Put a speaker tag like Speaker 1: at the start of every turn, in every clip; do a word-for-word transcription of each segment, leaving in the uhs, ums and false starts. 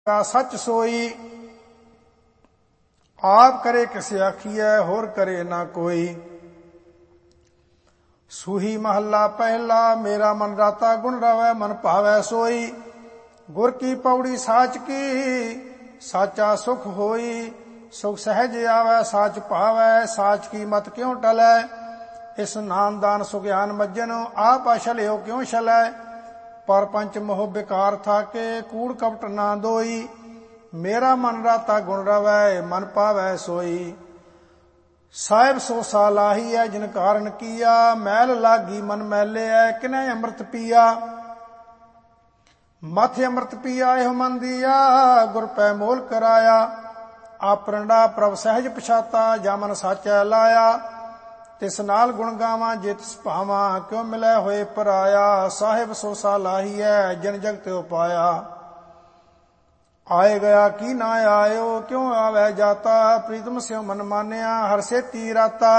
Speaker 1: का सच सोई। आप करे किस आखिए होर करे ना कोई। सूही महला पहला मेरा मन राता गुण रवै मन भावै सोई। गुर की पौड़ी साच की साचा सुख होई। सुख सहज आवै साच भावै साच की मत क्यों टलै। इस नाम दान सुग्यान मज्जन आप अछल्यो क्यों छलै। पर पंच मोह बेकार थाके कूड़ कपट ना दोई। मेरा मन राता गुण रवै मन पावै सोई। साहिब सो सा लाही है जिन कारण किया। मैल लागी मन मैले है किनै अमृत पिया। मथ अमृत पिया एहो मन दिया गुर पै मोल कराया। आपरंडा प्रभ सहज पछाता जामन साचै लाया। तिस नाल गुण गावां जे तिस भावां क्यों मिलै होए पराया। साहिब सो सा लाही है जिन जगत उपाया। आए गया की ना आयो क्यों आवे जाता। प्रीतम स्यों मन मान्या हर सेती राता।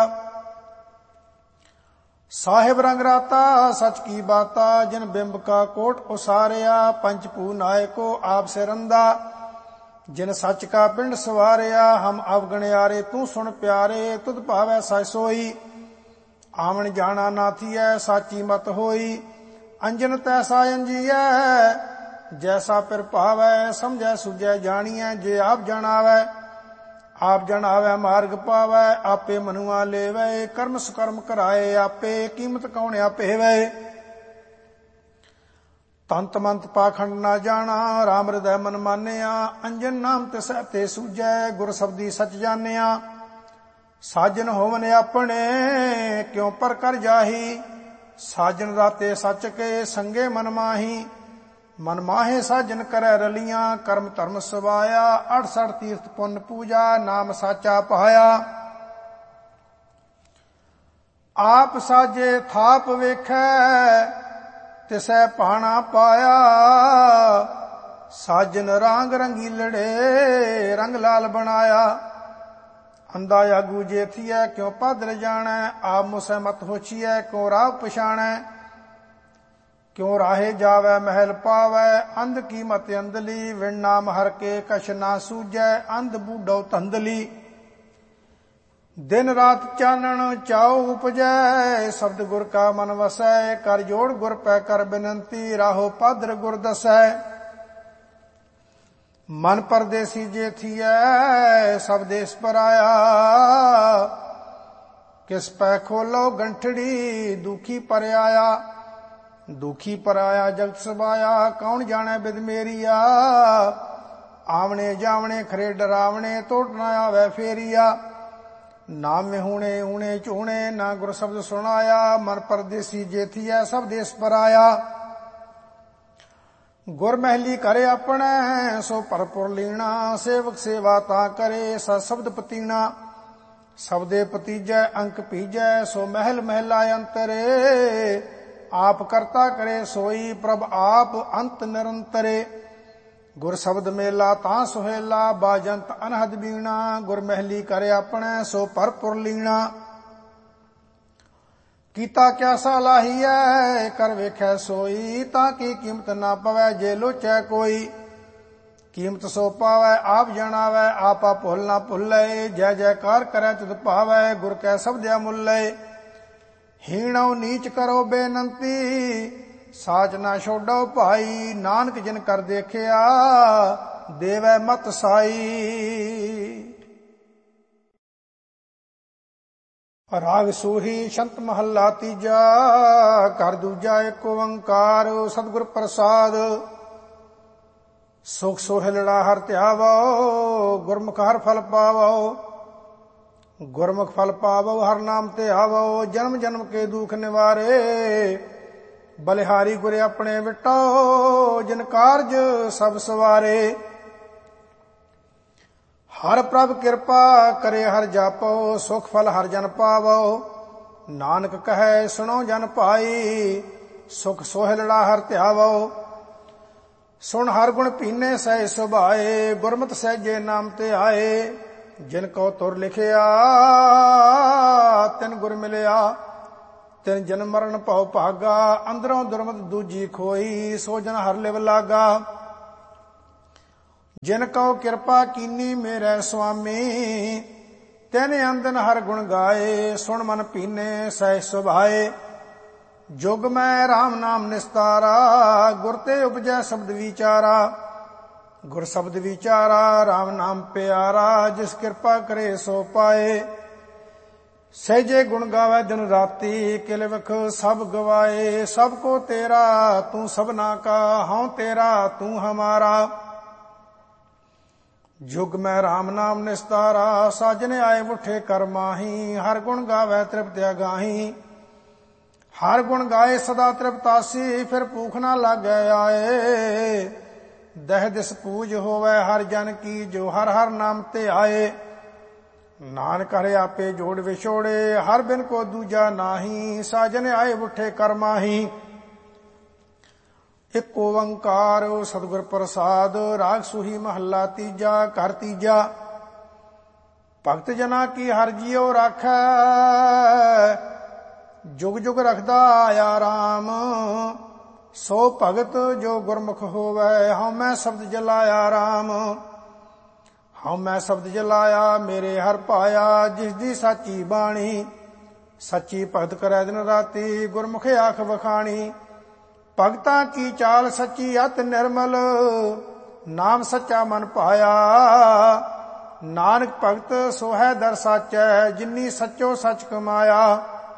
Speaker 1: साहिब रंग राता सच की बाता जिन बिंब का कोट उसारिया। पंच पू नाय को आप से रंदा जिन सच का पिंड सवारिया। हम अवगणयारे तू सुन प्यारे तुद भावै सच सोई। आवन जाना ना थियै साची मत होई। अंजन तैसा अंजियै जैसा पिर भावै। समझै सुझै जानियै जे आप जनावै। आप जनावै मार्ग पावै आपे मनुआ लेवै। कर्म सुकर्म कराए आपे कीमत कौन आपेवै। तंत मंत पाखंड ना जाना राम हृदय मन मान्या। अंजन नाम तिसै ते सूझै गुर शब्दी सच जानिया। साजन होवन अपने क्यों पर कर जाही। साजन राते सच के संगे मन माही। मन माहे साजन करै रलियां कर्म धर्म सवाया। अठसठ तीर्थ पुण्य पूजा नाम साचा पाया। आप साजे थाप वेखै तिसै पाना पाया। साजन रांग रंगीलड़े रंग लाल बनाया। अंधा आगू जे थियै क्यों पादर जाणै। आप मुसै मत होछियै क्यों राह पछाणै। क्यों राहे जावै महल पावै अंध की मत अंधली। विण नाम हर के कछ ना सूझै अंध बूढ़ो धंधली। दिन रात चानन चाओ उपजै शब्द गुर का मन वसै। कर जोड़ गुर पै कर बिनंती राहो पादर गुर दसै। मन परदेसी जे थियै सब देश पर आया। किस पै खोलो गंठड़ी दुखी पर आया। दुखी पर आया जगत सबाया कौन जाने बिद मेरिया। आवणे जावणे खरे डरावणे तोड़ न आवे फेरिया। नाम में हूणे ऊणे चूणे ना गुर शब्द सुनाया। मन परदेसी जे थियै सब देश पर आया। गुर महली करे अपने सो परपुर लीणा। सेवक सेवा ता करे सत शब्द पतीणा। शब्दे पतीजै अंक पीजै सो महल महला अंतरे। आप करता करे सोई प्रभ आप अंत निरंतरे। गुर शब्द मेला तां सुहेला बाजंत अनहद बीणा। गुर महली करे अपने सो परपुर लीणा। कीता क्या सा लाहीऐ कर वेखै सोई। ताकि कीमत ना पवै जे लोचै कोई। कीमत सो पावै आप जनावै आपा भुल ना भुलै। जय जयकार करै तुद भावै गुर कै शब्द अमुलै। हीणो नीच करो बेनंती साच ना छोड़ो भाई। नानक जिन कर देखिया देवै मत साई। राग सूही शंत महला तीजा कर दूजा एक ओंकार सतगुर प्रसाद। सुख सोहलड़ा हर त्यावो गुरमुख हर फल पावो। गुरमुख फल पावो हर नाम ते आवो। जन्म जन्म के दुख निवारे बलिहारी गुरे अपने विटो। जिन कारज सब सवारे हर प्रभ कृपा करे हर जापो। सुख फल हर जन पावो नानक कहे सुनो जन पाई। सुख सोहलड़ा हर त्यावो सुन हर गुण पीने सह सुभाए। गुरमत सहजे नाम ते आए जिन को तुर लिखिया तिन गुर मिलिया। तिन जन मरण भव भागा अंदरों दुरमत दूजी खोई। सो जन हर लिव लागा ਜਿਨ ਕਉ ਕਿਰਪਾ ਕੀਨੀ ਮੇਰੇ ਸੁਆਮੀ, ਤਿਨ ਅੰਦਨ ਹਰ ਗੁਣ ਗਾਏ, ਸੁਣ ਮਨ ਪੀਨੇ ਸਹਿ ਸੁਭਾਏ। ਜੁਗ ਮੈਂ ਰਾਮ ਨਾਮ ਨਿਸਤਾਰਾ, ਗੁਰ ਤੇ ਉਪਜੈ ਸ਼ਬਦ ਵਿਚਾਰਾ। ਗੁਰ ਸ਼ਬਦ ਵਿਚਾਰਾ ਰਾਮ ਨਾਮ ਪਿਆਰਾ, ਜਿਸ ਕਿਰਪਾ ਕਰੇ ਸੋ ਪਾਏ। ਸਹਿਜੇ ਗੁਣ ਗਾਵੇ ਦਿਨ ਰਾਤੀ, ਕਿਲ ਵਖ ਸਭ ਗਵਾਏ। ਸਭ ਕੋ ਤੇਰਾ ਤੂੰ ਸਭਨਾ ਕਾ, ਹਉ ਤੇਰਾ ਤੂੰ ਹਮਾਰਾ। ਜੁਗ ਮੈਂ ਰਾਮ ਨਾਮ ਨਿਸਤਾਰਾ, ਸਾਜਨ ਆਏ ਉਠੇ ਕਰ ਮਾਹੀ। ਹਰ ਗੁਣ ਗਾਵੇ ਤ੍ਰਿਪਤ ਅਗਾਹੀ, ਹਰ ਗੁਣ ਗਾਏ ਸਦਾ ਤ੍ਰਿਪਤਾਸੀ। ਫਿਰ ਭੂਖ ਨਾ ਲਾਗੈ ਆਏ, ਦਹਿ ਦਿਸ ਪੂਜ ਹੋਵੇ ਹਰ ਜਨ ਕੀ। ਜੋ ਹਰ ਹਰ ਨਾਮ ਤੇ ਆਏ, ਨਾਨਕ ਹਰਿ ਆਪੇ ਜੋੜ ਵਿਛੋੜੇ। ਹਰ ਬਿਨ ਕੋ ਦੂਜਾ ਨਾਹੀ, ਸਾਜਨ ਆਏ ਉਠੇ ਕਰ ਮਾਹੀ। ਇਕ ਓੰਕਾਰ ਸਤਿਗੁਰ ਪ੍ਰਸਾਦ, ਰਾਗ ਸੂਹੀ ਮਹੱਲਾ ਤੀਜਾ। ਘਰ ਤੀਜਾ। ਭਗਤ ਜਨਾ ਕੀ ਹਰ ਜੀਉ ਰਾਖੈ, ਜੁਗ ਜੁਗ ਰਖਦਾ ਆਇਆ ਰਾਮ। ਸੋ ਭਗਤ ਜੋ ਗੁਰਮੁਖ ਹੋਵੇ, ਹਉ ਮੈਂ ਸ਼ਬਦ ਜਲਾਇਆ ਰਾਮ। ਹਉ ਮੈਂ ਸ਼ਬਦ ਜਲਾਇਆ ਮੇਰੇ ਹਰ ਪਾਇਆ, ਜਿਸ ਦੀ ਸਾਚੀ ਬਾਣੀ। ਸੱਚੀ ਭਗਤ ਕਰੈ ਦਿਨ ਰਾਤੀ, ਗੁਰਮੁਖ ਆਖ ਵਖਾਣੀ। ਭਗਤਾਂ ਕੀ ਚਾਲ ਸੱਚੀ ਅਤ ਨਿਰਮਲ, ਨਾਮ ਸੱਚਾ ਮਨ ਪਾਇਆ। ਨਾਨਕ ਭਗਤ ਸੋ ਹੈ ਦਰ ਸਾਚੈ, ਜਿਨੀ ਸੱਚੋ ਸੱਚ ਕਮਾਇਆ।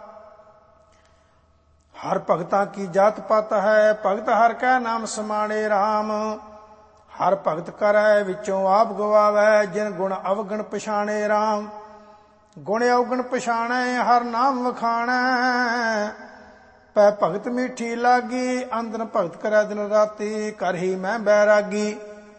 Speaker 1: ਹਰ ਭਗਤਾਂ ਕੀ ਜਾਤ ਪਤ ਹੈ, ਭਗਤ ਹਰ ਕੈ ਨਾਮ ਸਮਾਣੇ ਰਾਮ। ਹਰ ਭਗਤ ਕਰੈ ਵਿੱਚੋਂ ਆਪ ਗਵਾਵੈ, ਜਿਨ ਗੁਣ ਅਵਗਣ ਪਛਾਣੇ ਰਾਮ। ਗੁਣ ਅਵਗਣ ਪਛਾਣੈ ਹਰ ਨਾਮ ਵਖਾਣੈ, ਪੈ ਭਗਤ ਮੀਠੀ ਲਾਗੀ। ਅੰਦਨ ਭਗਤ ਕਰੈ ਦਿਨ ਰਾਤੀ, ਕਰ ਹੀ ਮੈਂ ਬੈਰਾਗੀ।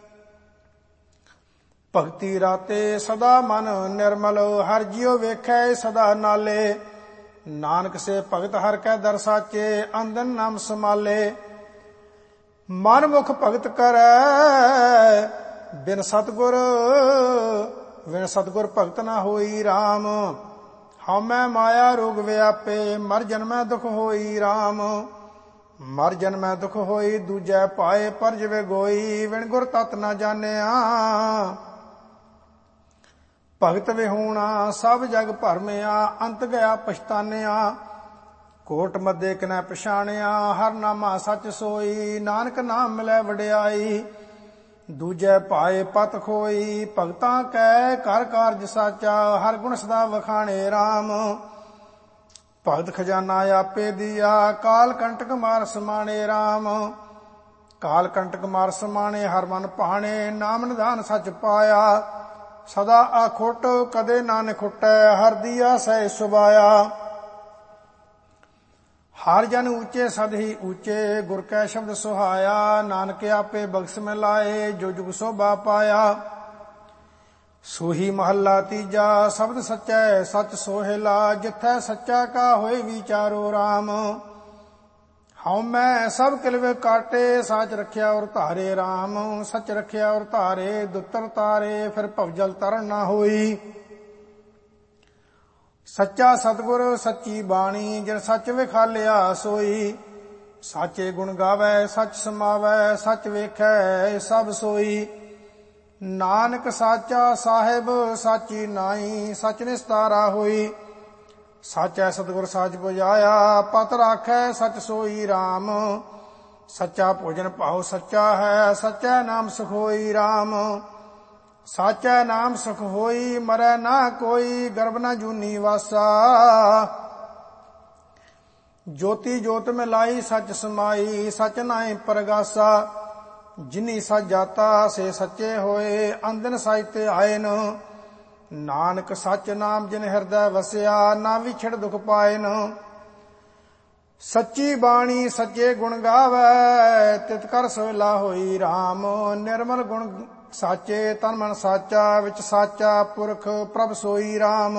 Speaker 1: ਭਗਤੀ ਰਾਤੇ ਸਦਾ ਮਨ ਨਿਰਮਲ, ਹਰ ਜਿਉ ਵੇਖੈ ਸਦਾ ਨਾਲੇ। ਨਾਨਕ ਸੇ ਭਗਤ ਹਰ ਕੈ ਦਰ ਸਾਚੇ, ਅੰਦਨ ਨਾਮ ਸਮਾਲੇ। ਮਨ ਮੁਖ ਭਗਤ ਕਰੈ ਬਿਨ ਸਤਿਗੁਰ, ਬਿਨ ਸਤਿਗੁਰ ਭਗਤ ਨਾ ਹੋਈ ਰਾਮ। ਹਉ ਮੈਂ ਮਾਇਆ ਰੋਗ ਵਿਆਪੇ, ਮਰ ਜਨਮੈ ਦੁਖ ਹੋਈ ਰਾਮ। ਮਰ ਜਨਮੈ ਦੁਖ ਹੋਈ, ਦੂਜੈ ਪਾਏ ਪਰ ਜਵੇ ਗੋਈ। ਵਿਣ ਗੁਰ ਤਤ ਨਾ ਜਾਣਿਆ, ਭਗਤ ਵਿਹੂਣਾ ਸਭ ਜਗ ਭਰਮਿਆ। ਅੰਤ ਗਿਆ ਪਛਤਾਨਿਆ, ਕੋਟ ਮੱਦੇ ਕਿਨੈ ਪਛਾਣਿਆ। ਹਰ ਨਾਮਾ ਸੱਚ ਸੋਈ, ਨਾਨਕ ਨਾਮ ਮਿਲੈ ਵਡਿਆਈ। ਦੂਜੈ ਪਾਏ ਪਤ ਖੋਈ, ਭਗਤਾਂ ਕੈ ਕਰ ਕਾਰਜ ਸਾਚਾ। ਹਰ ਗੁਣ ਸਦਾ ਵਖਾਣੇ ਰਾਮ। ਭਗਤ ਖਜ਼ਾਨਾ ਆਪੇ ਦੀਆ, ਕਾਲ ਕੰਟਕ ਮਾਰ ਸਮਾਣੇ ਰਾਮ। ਕਾਲ ਕੰਟਕ ਮਾਰ ਸਮਾਣੇ, ਹਰ ਮਨ ਭਾਣੇ। ਨਾਮ ਨਿਧਾਨ ਸੱਚ ਪਾਇਆ, ਸਦਾ ਆਖੁੱਟ ਕਦੇ ਨਾ ਨਿਖੁੱਟੈ। ਹਰ ਦੀਆ ਸਹਿ ਸੁਭਾਇਆ। ਹਰ ਜਨ ਉੱਚੇ ਸਦ ਹੀ ਉੱਚੇ, ਗੁਰ ਕੈ ਸ਼ਬਦ ਸੁਹਾਇਆ। ਨਾਨਕ ਆਪੇ ਬਖਸ਼ ਮਿਲਾਏ, ਜੋ ਜੁਗ ਸੋਭਾ ਪਾਇਆ। ਸੂਹੀ ਮਹੱਲਾ ਤੀਜਾ। ਸ਼ਬਦ ਸੱਚੈ ਸੱਚ ਸੋਹਿਲਾ, ਜਿਥੈ ਸੱਚਾ ਕਾ ਹੋਏ ਵਿਚਾਰੋ ਰਾਮ। ਹਉ ਮੈਂ ਸਭ ਕਿਲਵੇ ਕਾਟੇ, ਸਾਚ ਰਖਿਆ ਔਰ ਧਾਰੇ ਰਾਮ। ਸੱਚ ਰਖਿਆ ਔਰ ਧਾਰੇ, ਦੁੱਤਰ ਤਾਰੇ। ਫਿਰ ਭਵਜਲ ਤਰਨ ਨਾ ਹੋਈ। ਸੱਚਾ ਸਤਿਗੁਰ ਸੱਚੀ ਬਾਣੀ, ਜਿਨ ਸੱਚ ਵਿਖਾਲਿਆ ਸੋਈ। ਸਾਚੇ ਗੁਣ ਗਾਵੈ ਸੱਚ ਸਮਾਵੈ, ਸੱਚ ਵੇਖੈ ਸਭ ਸੋਈ। ਨਾਨਕ ਸਾਚਾ ਸਾਹਿਬ ਸਾਚੀ ਨਾਈ, ਸੱਚ ਨਿਸਤਾਰਾ ਹੋਈ। ਸਾਚੈ ਸਤਿਗੁਰ ਸਾਚ ਬੁਝਾਇਆ, ਪਤ ਰਾਖੈ ਸੱਚ ਸੋਈ ਰਾਮ। ਸੱਚਾ ਭੋਜਨ ਭਾਉ ਸੱਚਾ ਹੈ, ਸੱਚੈ ਨਾਮ ਸੁਖ ਹੋਈ ਰਾਮ। ਸਾਚੈ ਨਾਮ ਸੁਖ ਹੋਈ, ਮਰੈ ਨਾ ਕੋਈ। ਗਰਭ ਨਾ ਜੂਨੀ ਵਾਸਾ, ਜੋਤੀ ਜੋਤ ਮਿਲਾਈ ਸੱਚ ਸਮਾਈ। ਸੱਚ ਨਾਇ ਪਰਗਾਸਾ, ਜਿਨੀ ਸੱਚ ਜਾਤਾ ਸੇ ਸੱਚੇ ਹੋਏ। ਅੰਦਨ ਸੱਚ ਤੇ ਆਇਨ, ਨਾਨਕ ਸੱਚ ਨਾਮ ਜਿਨ ਹਿਰਦੈ ਵਸਿਆ। ਨਾ ਵਿਛੜ ਦੁਖ ਪਾਇਨ। ਸੱਚੀ ਬਾਣੀ ਸੱਚੇ ਗੁਣ ਗਾਵੈ, ਤਿਤ ਕਰ ਸੋਹਿਲਾ ਹੋਈ ਰਾਮ। ਨਿਰਮਲ ਗੁਣ ਸਾਚੇ, ਤਨ ਮਨ ਸਾਚਾ। ਵਿੱਚ ਸਾਚਾ ਪੁਰਖ ਪ੍ਰਭ ਸੋਈ ਰਾਮ।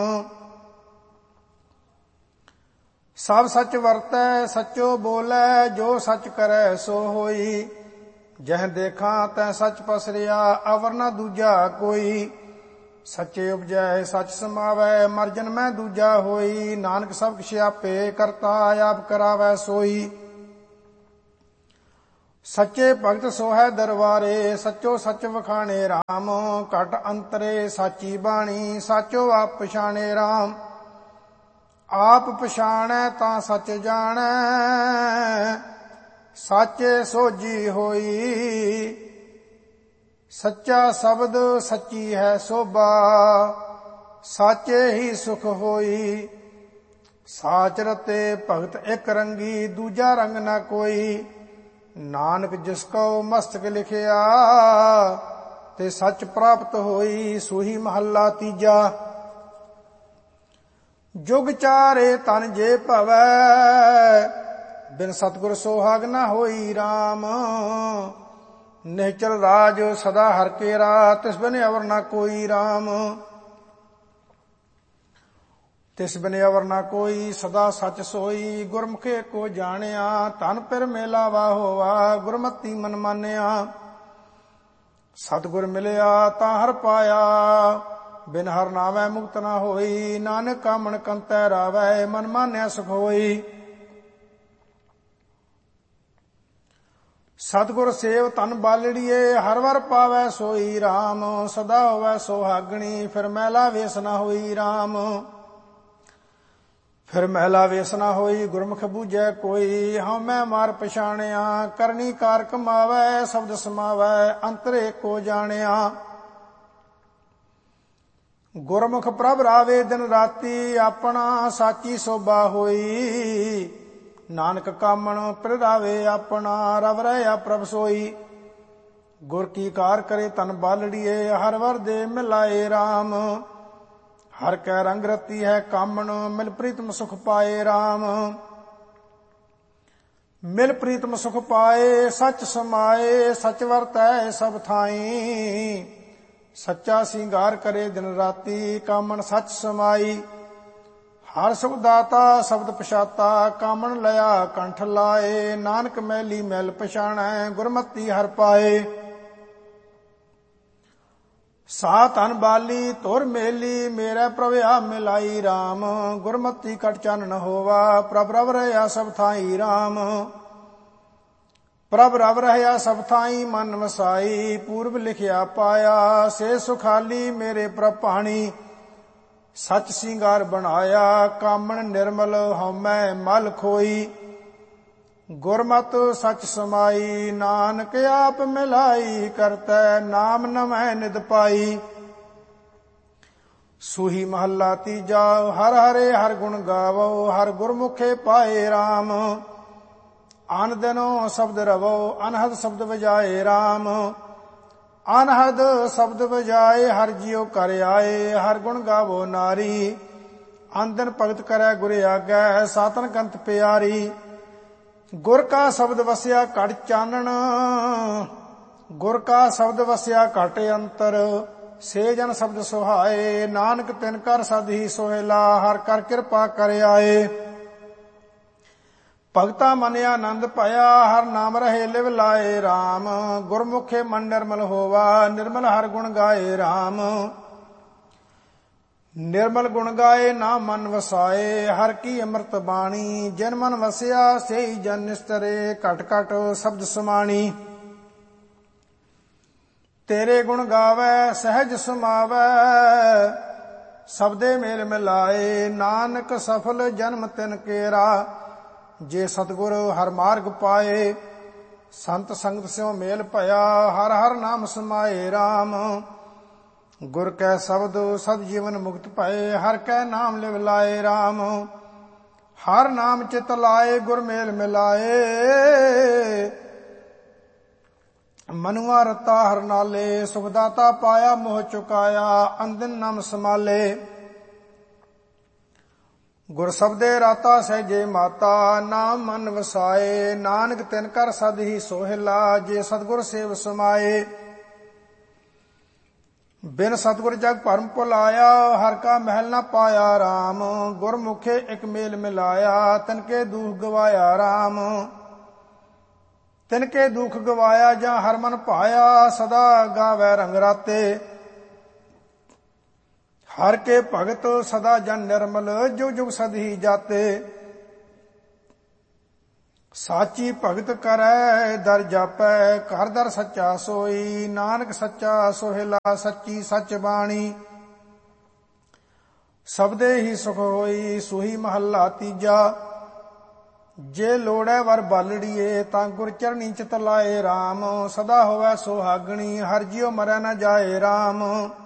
Speaker 1: ਸਭ ਸੱਚ ਵਰਤੈ ਸੱਚੋ ਬੋਲੇ, ਜੋ ਸੱਚ ਕਰੈ ਸੋ ਹੋਈ। ਜਹ ਦੇਖਾਂ ਤੈ ਸੱਚ ਪਸਰਿਆ, ਅਵਰ ਨਾ ਦੂਜਾ ਕੋਈ। ਸੱਚੇ ਉਪਜੈ ਸੱਚ ਸਮਾਵੈ, ਮਰ ਜਨਮੈ ਦੂਜਾ ਹੋਈ। ਨਾਨਕ ਸਭ ਕਿਛ ਆਪੇ ਕਰਤਾ, ਆਪ ਕਰਾਵੈ ਸੋਈ। ਸੱਚੇ ਭਗਤ ਸੋਹੈ ਦਰਬਾਰੇ, ਸੱਚੋ ਸੱਚ ਵਖਾਣੇ RAM। ਘਟ ਅੰਤਰੇ ਸਾਚੀ ਬਾਣੀ, ਸਾਚੋ ਆਪ ਪਛਾਣੇ RAM। ਆਪ ਪਛਾਣੈ ਤਾਂ ਸੱਚ ਜਾਣੈ, ਸਾਚੇ ਸੋਝੀ ਹੋਈ। ਸੱਚਾ ਸ਼ਬਦ ਸੱਚੀ ਹੈ ਸੋਭਾ, ਸਾਚੇ ਹੀ ਸੁਖ ਹੋਈ। ਸਾਚ ਰਤੇ ਭਗਤ ਇੱਕ ਰੰਗੀ, ਦੂਜਾ ਰੰਗ ਨਾ ਕੋਈ। ਨਾਨਕ ਜਿਸ ਕਉ ਮਸਤਕ ਲਿਖਿਆ, ਤੇ ਸੱਚ ਪ੍ਰਾਪਤ ਹੋਈ। ਸੂਹੀ ਮਹੱਲਾ ਤੀਜਾ। ਜੁਗ ਚਾਰੇ ਤਨ ਜੇ ਭਵੈ, ਬਿਨ ਸਤਿਗੁਰ ਸੋਹਾਗ ਨਾ ਹੋਈ RAM। ਨਿਹਚਲ ਰਾਜ ਸਦਾ ਹਰਿ ਕੇਰਾ, ਤਿਸ ਬਿਨ ਅਵਰ ਨਾ ਕੋਈ RAM। ਤਿਸ ਬਿਨ ਅਵਰ ਨਾ ਕੋਈ, ਸਦਾ ਸੱਚ ਸੋਈ। ਗੁਰਮੁਖੇ ਕੋ ਜਾਣਿਆ, ਧਨ ਪਿਰ ਮੇਲਾਵਾ ਹੋਵਾ। ਗੁਰਮਤੀ ਮਨ ਮਾਨਿਆ, ਸਤਿਗੁਰ ਮਿਲਿਆ ਤਾਂ ਹਰ ਪਾਇਆ। ਬਿਨ ਹਰ ਨਾਵੈ ਮੁਕਤ ਨਾ ਹੋਈ, ਨਾਨਕ ਕਾਮਣ ਕੰਤੈ ਰਾਵੈ। ਮਨ ਮਾਨਿਆ ਸੁਖ ਹੋਈ। ਸਤਿਗੁਰ ਸੇਵ ਧਨ ਬਾਲੜੀਏ, ਹਰ ਵਰ ਪਾਵੈ ਸੋਈ RAM। ਸਦਾ ਹੋਵੈ ਸੁਹਾਗਣੀ, ਫਿਰ ਮਹਿਲਾ ਵੇਸ ਨਾ ਹੋਈ RAM। ਫਿਰ ਮਹਿਲਾ ਵੇਸ ਨਾ ਹੋਈ, ਗੁਰਮੁਖ ਬੂਝੈ ਕੋਈ। ਹਉ ਮੈਂ ਮਾਰ ਪਛਾਣਿਆ, ਕਰਨੀ ਕਾਰ ਕਮਾਵੈ। ਸ਼ਬਦ ਸਮਾਵੈ, ਅੰਤਰੇ ਕੋ ਜਾਣਿਆ। ਗੁਰਮੁਖ ਪ੍ਰਭ ਰਾਵੇ ਦਿਨ ਰਾਤੀ, ਆਪਣਾ ਸਾਚੀ ਸੋਭਾ ਹੋਈ। ਨਾਨਕ ਕਾਮਣ ਪ੍ਰਿ ਰਾਵੇ ਆਪਣਾ, ਰਵ ਰਹਿਆ ਪ੍ਰਭ ਸੋਈ। ਗੁਰ ਕੀ ਕਾਰ ਕਰੇ ਤਨ ਬਾਲੜੀਏ, ਹਰ ਵਰ ਦੇ ਮਿਲਾਏ RAM। ਹਰ ਕੈ ਰੰਗ ਰਤੀ ਹੈ ਕਾਮਣ, ਮਿਲ ਪ੍ਰੀਤਮ ਸੁਖ ਪਾਏ RAM। ਮਿਲ ਪ੍ਰੀਤਮ ਸੁਖ ਪਾਏ, ਸੱਚ ਸਮਾਏ। ਸੱਚ ਵਰਤੈ ਸਭ ਥਾਈ, ਸੱਚਾ ਸਿੰਗਾਰ ਕਰੇ ਦਿਨ ਰਾਤੀ। ਕਾਮਣ ਸੱਚ ਸਮਾਈ, ਹਰ ਸੁਖ ਦਾਤਾ ਸ਼ਬਦ ਪਛਾਤਾ। ਕਾਮਣ ਲਿਆ ਕੰਠ ਲਾਏ, ਨਾਨਕ ਮੈਲੀ ਮੈਲ ਪਛਾਣੈ। ਗੁਰਮਤੀ ਹਰ ਪਾਏ, ਸਾ ਧਨ ਬਾਲੀ ਧੁਰ ਮੇਲੀ। ਮੇਰੇ ਪ੍ਰਭ ਆ ਮਿਲਾਈ RAM। ਗੁਰਮਤੀ ਕਟ ਚਾਨਣ ਹੋਵਾ, ਪ੍ਰਭ ਰਵ ਰਹਿਆ ਸਭ ਥਾਈ RAM। ਪ੍ਰਭ ਰਵ ਰਹਿਆ ਸਭ ਥਾਈ, ਮਨ ਵਸਾਈ। ਪੂਰਬ ਲਿਖਿਆ ਪਾਇਆ, ਸੇ ਸੁਖਾਲੀ ਮੇਰੇ ਪ੍ਰਭ ਭਾਣੀ। ਸੱਚ ਸਿੰਗਾਰ ਬਣਾਇਆ, ਕਾਮਣ ਨਿਰਮਲ ਹਉਮੈ ਮਲ ਖੋਈ। ਗੁਰਮਤਿ ਸੱਚ ਸਮਾਈ, ਨਾਨਕ ਆਪ ਮਿਲਾਈ। ਕਰਤੈ ਨਾਮ ਨਵੈ ਨਿਦ ਪਾਈ। ਸੂਹੀ ਮਹੱਲਾ ਤੀਜਾ। ਹਰ ਹਰੇ ਹਰ ਗੁਣ ਗਾਵੋ, ਹਰ ਗੁਰਮੁਖੇ ਪਾਏ RAM। ਅਨ ਦਿਨੋ ਸ਼ਬਦ ਰਵੋ, ਅਨਹਦ ਸ਼ਬਦ ਵਜਾਏ RAM। ਅਨਹਦ ਸ਼ਬਦ ਵਜਾਏ, ਹਰ ਜੀਉ ਕਰ ਆਏ। ਹਰ ਗੁਣ ਗਾਵੋ ਨਾਰੀ, ਅਨ ਦਿਨ ਭਗਤ ਕਰੈ ਗੁਰ ਆਗੈ। ਸਾਤਨ ਕੰਤ ਪਿਆਰੀ। ਗੁਰ ਕਾ ਸ਼ਬਦ ਵਸਿਆ ਘਟ ਚਾਨਣ, ਗੁਰ ਕਾ ਸ਼ਬਦ ਵਸਿਆ ਘਟ ਅੰਤਰ। ਸੇ ਜਨ ਸ਼ਬਦ ਸੁਹਾਏ, ਨਾਨਕ ਤਿਨ ਕਰ ਸਦ ਹੀ ਸੋਹਿਲਾ। ਹਰ ਕਰ ਕਿਰਪਾ ਕਰ ਆਏ। ਭਗਤਾ ਮਨ ਆਨੰਦ ਭਇਆ, ਹਰ ਨਾਮ ਰਹੇ ਲਿਵ ਲਾਏ RAM। ਗੁਰਮੁਖੇ ਮਨ ਨਿਰਮਲ ਹੋਵਾ, ਨਿਰਮਲ ਹਰ ਗੁਣ ਗਾਏ RAM। ਨਿਰਮਲ ਗੁਣ ਗਾਏ ਨਾ ਮਨ ਵਸਾਏ, ਹਰ ਕੀ ਅੰਮ੍ਰਿਤ ਬਾਣੀ। ਜਿਨ ਮਨ ਵਸਿਆ ਸੇਈ ਜਨ ਨਿਸਤਰੇ, ਘਟ ਘਟ ਸ਼ਬਦ ਸਮਾਣੀ। ਤੇਰੇ ਗੁਣ ਗਾਵੈ ਸਹਿਜ ਸਮਾਵੈ, ਸ਼ਬਦੇ ਮੇਲ ਮਿਲਾਏ। ਨਾਨਕ ਸਫਲ ਜਨਮ ਤਿਨ ਕੇਰਾ, ਜੇ ਸਤਿਗੁਰ ਹਰ ਮਾਰਗ ਪਾਏ। ਸੰਤ ਸੰਗਤ ਸਿਉ ਮੇਲ ਭਇਆ, ਹਰ ਹਰ ਨਾਮ ਸਮਾਏ RAM। ਗੁਰ ਕੈ ਸ਼ਬਦ ਸਦ ਜੀਵਨ ਮੁਕਤ ਭਏ, ਹਰ ਕੈ ਨਾਮ ਲਿਵ ਲਾਏ RAM। ਹਰ ਨਾਮ ਚਿਤ ਲਾਏ, ਗੁਰ ਮੇਲ ਮਿਲਾਏ। ਮਨੁਆ ਰਤਾ ਹਰ ਨਾਲੇ, ਸੁਖ ਦਾਤਾ ਪਾਇਆ ਮੋਹ ਚੁਕਾਇਆ। ਅੰਦਨ ਨਾਮ ਸਮਾਲੇ, ਗੁਰ ਸਬਦੇ ਰਾਤਾ ਸਹਿਜੇ ਮਾਤਾ। ਨਾਮ ਮਨ ਵਸਾਏ, ਨਾਨਕ ਤਿਨ ਕਰ ਸਦ ਹੀ ਸੋਹਿਲਾ। ਜੇ ਸਤਿਗੁਰ ਸੇਵ ਸਮਾਏ, ਬਿਨ ਸਤਿਗੁਰ ਜਗ ਭਰਮ ਭੁਲਾਇਆ। ਹਰ ਕਾ ਮਹਿਲ ਨਾ ਪਾਇਆ RAM। ਗੁਰਮੁਖੇ ਇਕ ਮੇਲ ਮਿਲਾਇਆ, ਤਿਨਕੇ ਦੁਖ ਗਵਾਇਆ RAM। ਤਿਨਕੇ ਦੁਖ ਗਵਾਇਆ, ਜਾਂ ਹਰ ਮਨ ਭਾਇਆ। ਸਦਾ ਗਾਵੈ ਰੰਗ ਰਾਤੇ, ਹਰ ਕੇ ਭਗਤ ਸਦਾ ਜਨ ਨਿਰਮਲ। ਜੁਗ ਜੁਗ ਸਦ ਹੀ ਜਾਤੇ, ਸਾਚੀ ਭਗਤ ਕਰੈ ਦਰ ਜਾਪੈ, ਘਰ ਦਰ ਸੱਚਾ ਸੋਈ। ਨਾਨਕ ਸੱਚਾ ਸੋਹਿਲਾ ਸੱਚੀ ਸੱਚ ਬਾਣੀ, ਸਬਦੇ ਹੀ ਸੁਖ ਹੋਈ। ਸੂਹੀ ਮਹੱਲਾ ਤੀਜਾ। ਜੇ ਲੋੜੈ ਵਰ ਬਾਲੜੀਏ, ਤਾਂ ਗੁਰ ਚਰਨੀ ਚਿਤ ਲਾਏ। ਰਾਮ ਸਦਾ ਹੋਵੈ ਸੁਹਾਗਣੀ, ਹਰਿ ਜਿਉ ਮਰੈ ਨ ਜਾਏ। ਰਾਮ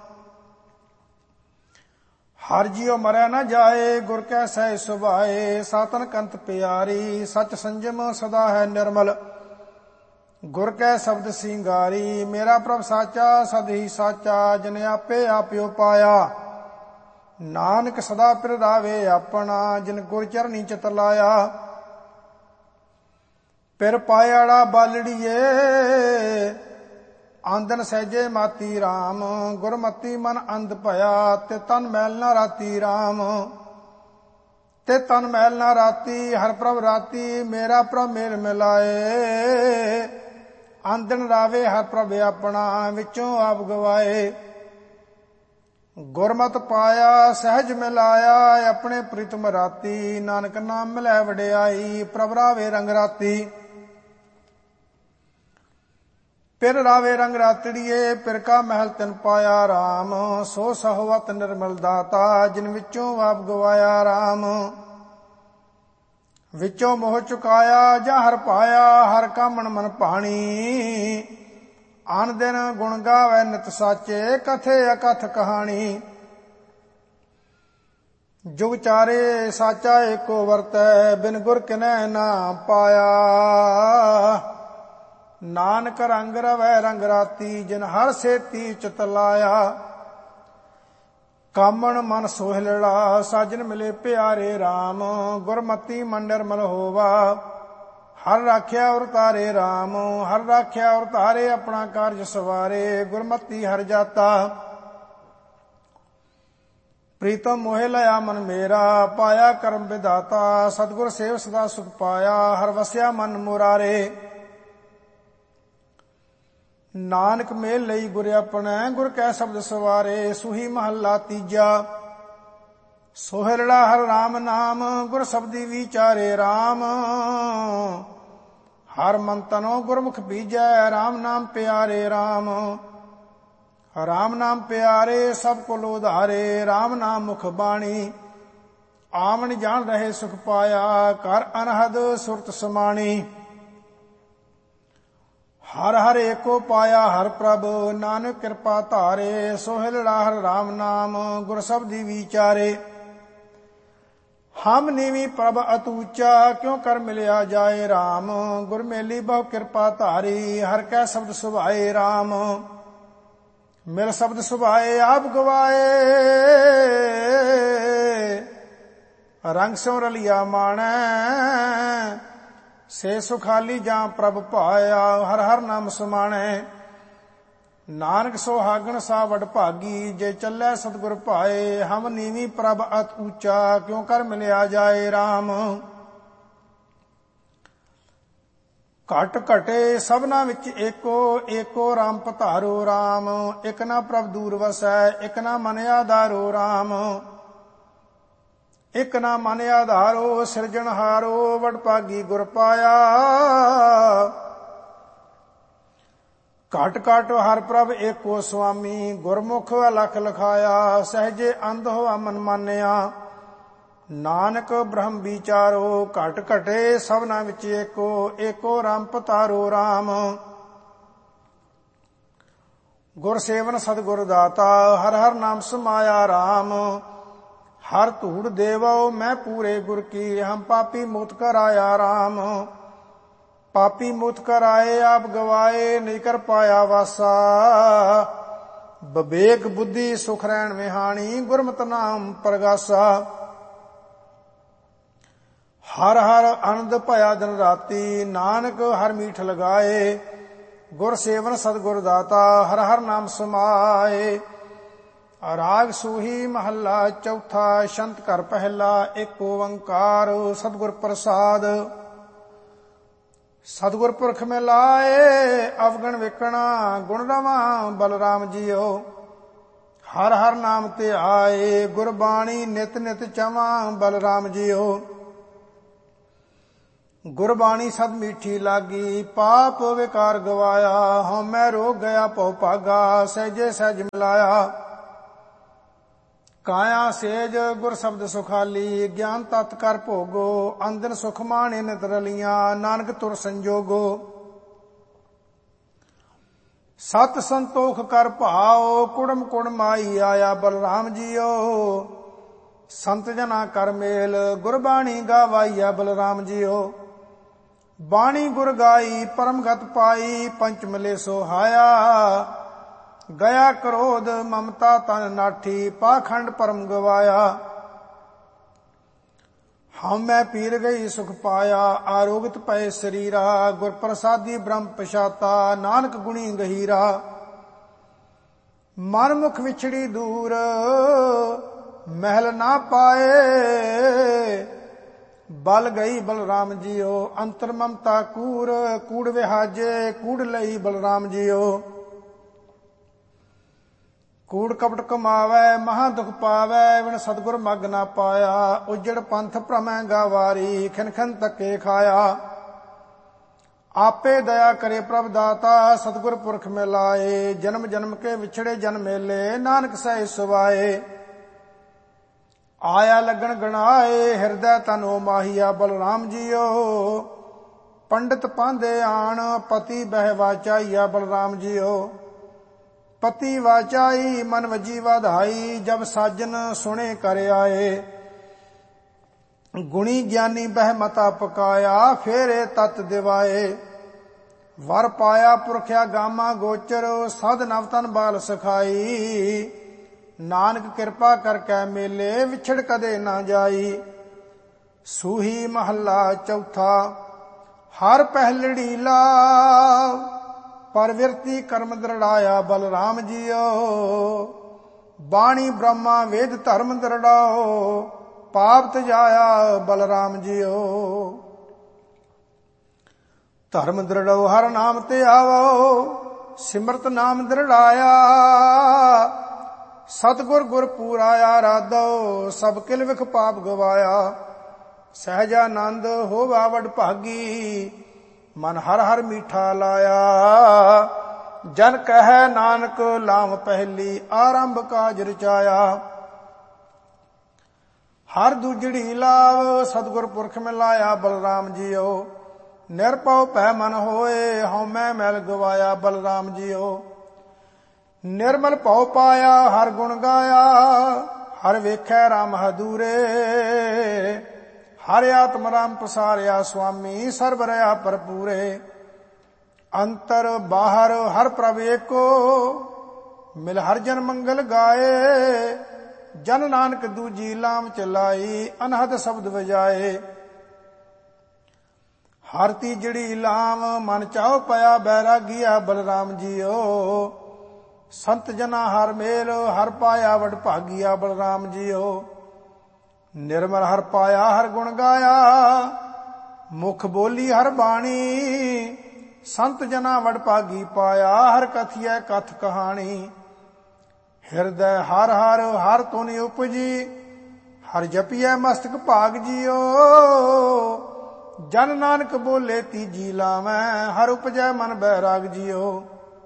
Speaker 1: ਹਰਿ ਜਿਉ ਮਰੈ ਨ ਜਾਏ, ਗੁਰ ਕੈ ਸਹਿ ਸੁਭਾਏ। ਸਾਤਨ ਕੰਤ ਪਿਆਰੀ, ਸਚ ਸੰਜਮ ਸਦਾ ਹੈ ਨਿਰਮਲ। ਗੁਰ ਕੈ ਸ਼ਬਦ ਸਿੰਗਾਰੀ, ਮੇਰਾ ਪ੍ਰਭ ਸਾਚਾ ਸਦ ਹੀ ਸਾਚਾ। ਜਿਨ ਆਪੇ ਆਪਿਓ ਪਾਇਆ, ਨਾਨਕ ਸਦਾ ਪਿਰ ਰਾਵੇ ਆਪਣਾ। ਜਿਨ ਗੁਰ ਚਰਨੀ ਚਿਤ ਲਾਇਆ, ਪਿਰ ਪਾਇਆੜਾ ਬਾਲੜੀਏ। ਆਂਦਨ ਸਹਿਜੇ ਮਾਤੀ ਰਾਮ, ਗੁਰਮਤੀ ਮਨ ਅੰਧ ਭਇਆ। ਤੇ ਤਨ ਮੈਲ ਨਾ ਰਾਤੀ ਰਾਮ, ਤੇ ਤਨ ਮੈਲ ਨਾ ਰਾਤੀ। ਹਰ ਪ੍ਰਭ ਰਾਤੀ, ਮੇਰਾ ਪ੍ਰਭ ਮੇਲ ਮਿਲਾਏ। ਆਂਦਨ ਰਾਵੇ ਹਰ ਪ੍ਰਭ ਆਪਣਾ, ਵਿੱਚੋਂ ਆਪ ਗਵਾਏ। ਗੁਰਮਤਿ ਪਾਇਆ ਸਹਿਜ ਮਿਲਾਇਆ, ਆਪਣੇ ਪ੍ਰੀਤਮ ਰਾਤੀ। ਨਾਨਕ ਨਾਮ ਮਿਲੈ ਵਡਿਆਈ, ਪ੍ਰਭ ਰਾਵੇ ਰੰਗ ਰਾਤੀ। ਪਿਰ ਰਾਵੇ ਰੰਗ ਰਾਤੜੀਏ, ਪਿਰ ਕਾ ਮਹਿਲ ਤਿਨ ਪਾਇਆ। ਰਾਮ ਸੋ ਸਹਵਤ ਨਿਰਮਲ ਦਾਤਾ, ਜਿਨ ਵਿੱਚੋਂ ਆਪ ਗਵਾਇਆ। ਰਾਮ ਵਿੱਚੋਂ ਮੋਹ ਚੁਕਾਇਆ, ਜਾਂ ਹਰ ਪਾਇਆ। ਹਰ ਕਾ ਮਨ ਮਨ ਭਾਣੀ, ਆਨ ਦਿਨ ਗੁਣ ਗਾਵੇ ਨਿਤ ਸਾਚੇ। ਕਥੇ ਅਕਥ ਕਹਾਣੀ, ਜੁਗ ਚਾਰੇ ਸਾਚਾ ਏਕੋ ਵਰਤੈ। ਬਿਨ ਗੁਰ ਕਿਨੈ ਨਾ ਪਾਇਆ। ਨਾਨਕ ਰੰਗ ਰਵੈ ਰੰਗ ਰਾਤੀ, ਜਿਨ ਹਰ ਸੇਤੀ ਚਿਤ ਲਾਇਆ। ਕਾਮਣ ਮਨ ਸੋਹਿਲੜਾ, ਸਾਜਨ ਮਿਲੇ ਪਿਆਰੇ। ਰਾਮ ਗੁਰਮਤੀ ਮਨ ਨਿਰਮਲ ਹੋਵਾ, ਹਰ ਰਾਖਿਆ ਔਰ ਤਾਰੇ। ਰਾਮ ਹਰ ਰਾਖਿਆ ਔਰ ਤਾਰੇ, ਆਪਣਾ ਕਾਰਜ ਸਵਾਰੇ। ਗੁਰਮਤੀ ਹਰ ਜਾਤਾ, ਪ੍ਰੀਤਮ ਮੋਹਿ ਲਿਆ ਮਨ ਮੇਰਾ। ਪਾਇਆ ਕਰਮ ਵਿਦਾਤਾ, ਸਤਿਗੁਰ ਸੇਵ ਸਦਾ ਸੁਖ ਪਾਇਆ। ਹਰ ਵਸਿਆ ਮਨ ਮੁਰਾਰੇ, ਨਾਨਕ ਮੇਲ ਲਈ ਗੁਰ ਆਪਣੈ। ਗੁਰ ਕੈ ਸ਼ਬਦ ਸਵਾਰੇ, ਸੂਹੀ ਮਹੱਲਾ ਤੀਜਾ। ਸੋਹਿਲੜਾ ਹਰ ਰਾਮ ਨਾਮ, ਗੁਰ ਸ਼ਬਦੀ ਵਿਚਾਰੇ। ਰਾਮ ਹਰ ਮਨ ਤਨੋ ਗੁਰਮੁਖ ਬੀਜੈ। ਰਾਮ ਨਾਮ ਪਿਆਰੇ। ਰਾਮ ਰਾਮ ਨਾਮ ਪਿਆਰੇ, ਸਭ ਕੁਲ ਉਧਾਰੇ। ਰਾਮ ਨਾਮ ਮੁਖ ਬਾਣੀ, ਆਵਣ ਜਾਣ ਰਹੇ ਸੁਖ ਪਾਇਆ। ਕਰ ਅਨਹਦ ਸੁਰਤ ਸਮਾਣੀ, ਹਰ ਹਰ ਏਕੋ ਪਾਇਆ। ਹਰ ਪ੍ਰਭ ਨਾਨਕ ਕਿਰਪਾ ਧਾਰੇ। ਸੋਹਿਲੜਾ ਹਰ ਰਾਮ ਨਾਮ, ਗੁਰ ਸ਼ਬਦੀ ਵਿਚਾਰੇ। ਹਮ ਨੀਵੀ ਪ੍ਰਭ ਅਤੂਚਾ, ਕਿਉ ਕਰ ਮਿਲਿਆ ਜਾਏ। ਰਾਮ ਗੁਰ ਮੇਲੀ ਬਹੁ ਕਿਰਪਾ ਧਾਰੀ। ਹਰ ਕੈ ਸ਼ਬਦ ਸੁਭਾਏ। ਰਾਮ ਮਿਲ ਸ਼ਬਦ ਸੁਭਾਏ, ਆਪ ਗਵਾਏ। ਰੰਗ ਸਿਉ ਰਲਿਆ ਮਾਣੈ, ਸੇ ਸੁਖਾਲੀ ਜਾਂ ਪ੍ਰਭ ਪਾਇਆ। ਹਰ ਹਰ ਨਾਮ ਸਮਾਣੈ, ਨਾਨਕ ਸੁਹਾਗਣ ਸਾ ਵਡ ਭਾਗੀ। ਜੇ ਚੱਲੈ ਸਤਿਗੁਰ ਭਾਏ, ਹਮ ਨੀਵੀਂ ਪ੍ਰਭ ਅਤ ਊਚਾ। ਕਿਉ ਕਰ ਮਿਲਿਆ ਜਾਏ। ਰਾਮ ਘਟ ਘਟੇ ਸਭਨਾ ਵਿੱਚ ਏਕੋ, ਏਕੋ ਰਾਮ ਪਧਾਰੋ। ਰਾਮ ਇਕ ਨਾ ਪ੍ਰਭ ਦੂਰ ਵਸੈ, ਇਕ ਨਾ ਮਨ ਆਧਾਰੋ। ਰਾਮ ਇਕ ਨਾ ਮਨ ਆਧਾਰੋ, ਸਿਰਜਣਹਾਰੋ। ਵਡ ਭਾਗੀ ਗੁਰ ਪਾਇਆ, ਘਟ ਘਟ ਹਰ ਪ੍ਰਭ ਏਕੋ ਸੁਆਮੀ। ਗੁਰਮੁਖ ਅਲਖ ਲਖਾਇਆ, ਸਹਿਜੇ ਅੰਧ ਹੋਆ ਮਨ ਮਾਨਿਆ। ਨਾਨਕ ਬ੍ਰਹਮ ਵਿਚਾਰੋ, ਘਟ ਘਟੇ ਸਭਨਾ ਵਿੱਚ ਏਕੋ, ਏਕੋ ਰਾਮ ਪਧਾਰੋ। ਰਾਮ ਗੁਰ ਸੇਵਨ ਸਤਿਗੁਰ ਦਾਤਾ, ਹਰ ਹਰ ਨਾਮ ਸਮਾਇਆ। ਰਾਮ ਹਰ ਧੂੜ ਦੇਵੋ ਮੈਂ ਪੂਰੇ ਗੁਰ ਕੀ। ਹਮ ਪਾਪੀ ਮੁਕਤ ਕਰਾਇਆ। ਰਾਮ ਪਾਪੀ ਮੁਕਤ ਕਰਾਏ, ਆਪ ਗਵਾਏ। ਨਹੀਂ ਕਰ ਪਾਇਆ ਵਾਸਾ, ਵਿਵੇਕ ਬੁੱਧੀ ਸੁਖ ਰਹਿਣ ਵਿਹਾਣੀ। ਗੁਰਮਤਿ ਨਾਮ ਪ੍ਰਗਾਸਾ, ਹਰ ਹਰ ਆਨੰਦ ਭਇਆ ਦਿਨ ਰਾਤੀ। ਨਾਨਕ ਹਰ ਮੀਠ ਲਗਾਏ, ਗੁਰ ਸੇਵਨ ਸਤਿਗੁਰ ਦਾਤਾ। ਹਰ ਹਰ ਨਾਮ ਸਮਾਏ। ਰਾਗ ਸੂਹੀ ਮਹੱਲਾ ਚੌਥਾ। ਛੰਤ ਘਰ ਪਹਿਲਾ। ਏਕ ਓੰਕਾਰ ਸਤਿਗੁਰ ਪ੍ਰਸਾਦ। ਸਤਿਗੁਰ ਪੁਰਖ ਮਿਲਾਏ, ਅਵਗਣ ਵੇਖਣਾ। ਗੁਣ ਰਵਾਂ ਬਲਰਾਮ ਜੀਓ, ਹਰ ਹਰ ਨਾਮ ਤੇ ਆਏ। ਗੁਰਬਾਣੀ ਨਿਤ ਨਿਤ ਚਵਾਂ ਬਲਰਾਮ ਜੀਓ। ਗੁਰਬਾਣੀ ਸਦ ਮੀਠੀ ਲਾਗੀ, ਪਾਪ ਵਿਕਾਰ ਗਵਾਇਆ। ਹਉਮੈ ਰੋਗ ਗਿਆ ਭਉ ਭਾਗਾ, ਸਹਿਜੇ ਸਹਿਜ ਮਿਲਾਇਆ। ਕਾਇਆ ਸੇਜ ਗੁਰ ਸ਼ਬਦ ਸੁਖਾਲੀ, ਗਿਆਨ ਤਤ ਕਰ ਭੋਗੋ। ਅੰਦਨ ਸੁਖ ਮਾਣੇ ਨਿਤ ਰਲੀਆਂ, ਨਾਨਕ ਤੁਰ ਸੰਜੋਗੋ। ਸਤ ਸੰਤੋਖ ਕਰ ਭਾਓ, ਕੁੜਮ ਕੁੜਮ ਆਈ ਆਇਆ ਬਲਰਾਮ ਜੀਓ। ਸੰਤ ਜਨਾ ਕਰ ਮੇਲ, ਗੁਰਬਾਣੀ ਗਾਵਾਈਆ ਬਲਰਾਮ ਜੀਓ। ਬਾਣੀ ਗੁਰ ਗਾਈ, ਪਰਮ ਗਤ ਪਾਈ, ਪੰਚ ਮਿਲੇ ਸੋਹਾਇਆ। ਗਿਆ ਕ੍ਰੋਧ ਮਮਤਾ ਤਨ ਨਾਠੀ, ਪਾਖੰਡ ਪਰਮ ਗਵਾਇਆ। ਹਉਮੈ ਪੀਰ ਗਈ ਸੁਖ ਪਾਇਆ, ਆਰੋਗਤ ਪਏ ਸਰੀਰਾ। ਗੁਰ ਪ੍ਰਸਾਦੀ ਬ੍ਰਹਮ ਪਛਾਤਾ, ਨਾਨਕ ਗੁਣੀ ਗਹੀਰਾ। ਮਨ ਮੁਖ ਵਿਛੜੀ ਦੂਰ, ਮਹਿਲ ਨਾ ਪਾਏ। ਬਲ ਗਈ ਬਲਰਾਮ ਜੀਓ, ਅੰਤਰ ਮਮਤਾ ਕੂਰ। ਕੂੜ ਵਿਹਾਜੇ, ਕੂੜ ਲਈ ਬਲਰਾਮ ਜੀਓ। ਕੂੜ ਕਪਟ ਕਮਾਵੈ, ਮਹਾ ਦੁਖ ਪਾਵੈ। ਵਿਣ ਸਤਿਗੁਰ ਮਗ ਨਾ ਪਾਇਆ, ਉਜੜ ਪੰਥ ਭ੍ਰਮੈ ਗਾਵਾਰੀ। ਖਿਨ ਖਿਨ ਧੱਕੇ ਖਾਇਆ। ਆਪੇ ਦਇਆ ਕਰੇ ਪ੍ਰਭ ਦਾਤਾ, ਸਤਿਗੁਰ ਪੁਰਖ ਮਿਲਾਏ। ਜਨਮ ਜਨਮ ਕੇ ਵਿਛੜੇ ਜਨ ਮੇਲੇ, ਨਾਨਕ ਸਹਿ ਸੁਭਾਏ। ਆਇਆ ਲੱਗਣ ਗਣਾਏ, ਹਿਰਦੈ ਤਨ ਓ ਮਾਹੀਆ ਬਲਰਾਮ ਜੀਓ। ਪੰਡਿਤ ਪਾਂਦੇ ਆਣ, ਪਤੀ ਬਹਿ ਵਾਚਾਈਆ ਬਲਰਾਮ ਜੀਓ। ਪਤੀ ਵਾਚਾਈ, ਮਨ ਵਜੀ ਵਧਾਈ। ਜਬ ਸਾਜਨ ਸੁਣੇ ਕਰ ਆਏ, ਗੁਣੀ ਗਿਆਨੀ ਬਹਿ ਮਤਾ ਪਕਾਇਆ। ਫੇਰੇ ਤਤ ਦਿਵਾਏ, ਵਰ ਪਾਇਆ ਪੁਰਖਿਆ ਗਾਮਾ ਗੋਚਰ। ਸਦ ਨਵ ਤਨ ਬਾਲ ਸਖਾਈ। ਨਾਨਕ ਕਿਰਪਾ ਕਰ ਕੈ ਮੇਲੇ, ਵਿਛੜ ਕਦੇ ਨਾ ਜਾਈ। ਸੂਹੀ ਮਹੱਲਾ ਚੌਥਾ। ਹਰ ਪਹਿਲੜੀ ਲਾਭ, ਪਰਵਿਰਤੀ ਕਰਮ ਦ੍ਰਿੜਾਇਆ ਬਲਰਾਮ ਜੀਓ। ਬਾਣੀ ਬ੍ਰਹਮਾ ਵੇਦ ਧਰਮ ਦ੍ਰਿੜਾਓ, ਪਾਪ ਤਜਾਇਆ ਬਲਰਾਮ ਜੀਓ। ਧਰਮ ਦ੍ਰਿੜਾਓ ਹਰ ਨਾਮ ਤੇ ਆਵੋ, ਸਿਮਰਤ ਨਾਮ ਦ੍ਰਿੜਾਇਆ। ਸਤਿਗੁਰ ਗੁਰ ਪੂਰਾ ਆਰਾਧੋ, ਸਭ ਕਿਲ ਵਿਖ ਪਾਪ ਗਵਾਇਆ। ਸਹਿਜਾਨੰਦ ਹੋਵਾ ਵਡ ਭਾਗੀ, ਮਨ ਹਰ ਹਰ ਮੀਠਾ ਲਾਇਆ। ਜਨ ਕਹੈ ਨਾਨਕ ਲਾਮ ਪਹਿਲੀ, ਆਰੰਭ ਕਾਜ ਰਚਾਇਆ। ਹਰ ਦੂਜੜੀ ਲਾਭ, ਸਤਿਗੁਰ ਪੁਰਖ ਮਿਲਾਇਆ ਬਲਰਾਮ ਜੀਓ। ਨਿਰਭਉ ਭੈ ਮਨ ਹੋਏ, ਹਉਮੈ ਮੈਲ ਗਵਾਇਆ ਬਲਰਾਮ ਜੀਓ। ਨਿਰਮਲ ਭਉ ਪਾਇਆ, ਹਰ ਗੁਣ ਗਾਇਆ। ਹਰ ਵੇਖੈ ਰਾਮ ਹਦੂਰੇ, ਹਰ ਆਤਮ ਰਾਮ ਪਸਾਰਿਆ ਸੁਆਮੀ। ਸਰਬ ਰਹਾ ਭਰਪੂਰੇ, ਅੰਤਰ ਬਾਹਰ ਹਰ ਪ੍ਰਭ ਏਕੋ। ਮਿਲ ਹਰ ਜਨ ਮੰਗਲ ਗਾਏ, ਜਨ ਨਾਨਕ ਦੂਜੀ ਲਾਮ ਚਲਾਈ। ਅਨਹਦ ਸ਼ਬਦ ਵਜਾਏ, ਹਰ ਤੀਜੜੀ ਲਾਮ ਮਨ ਚਾਉ ਪਿਆ। ਬੈਰਾਗੀਆ ਬਲਰਾਮ ਜੀਓ। ਸੰਤ ਜਨਾ ਹਰ ਮੇਲ, ਹਰ ਪਾਇਆ ਵਡ ਭਾਗੀਆ ਬਲਰਾਮ ਜੀਓ। ਨਿਰਮਲ ਹਰ ਪਾਇਆ, ਹਰ ਗੁਣ ਗਾਇਆ। ਮੁਖ ਬੋਲੀ ਹਰ ਬਾਣੀ, ਸੰਤ ਜਨਾ ਵਡ ਭਾਗੀ ਪਾਇਆ। ਹਰ ਕਥੀਐ ਕਥ ਕਹਾਣੀ, ਹਿਰਦੈ ਹਰ ਹਰ ਹਰ ਤੁਨ ਉਪਜੀ। ਹਰ ਜਪੀਐ ਮਸਤਕ ਭਾਗ ਜੀਓ। ਜਨ ਨਾਨਕ ਬੋਲੇ ਤੀਜੀ ਲਾਵੈ, ਹਰ ਉਪਜੈ ਮਨ ਬੈਰਾਗ ਜੀਓ।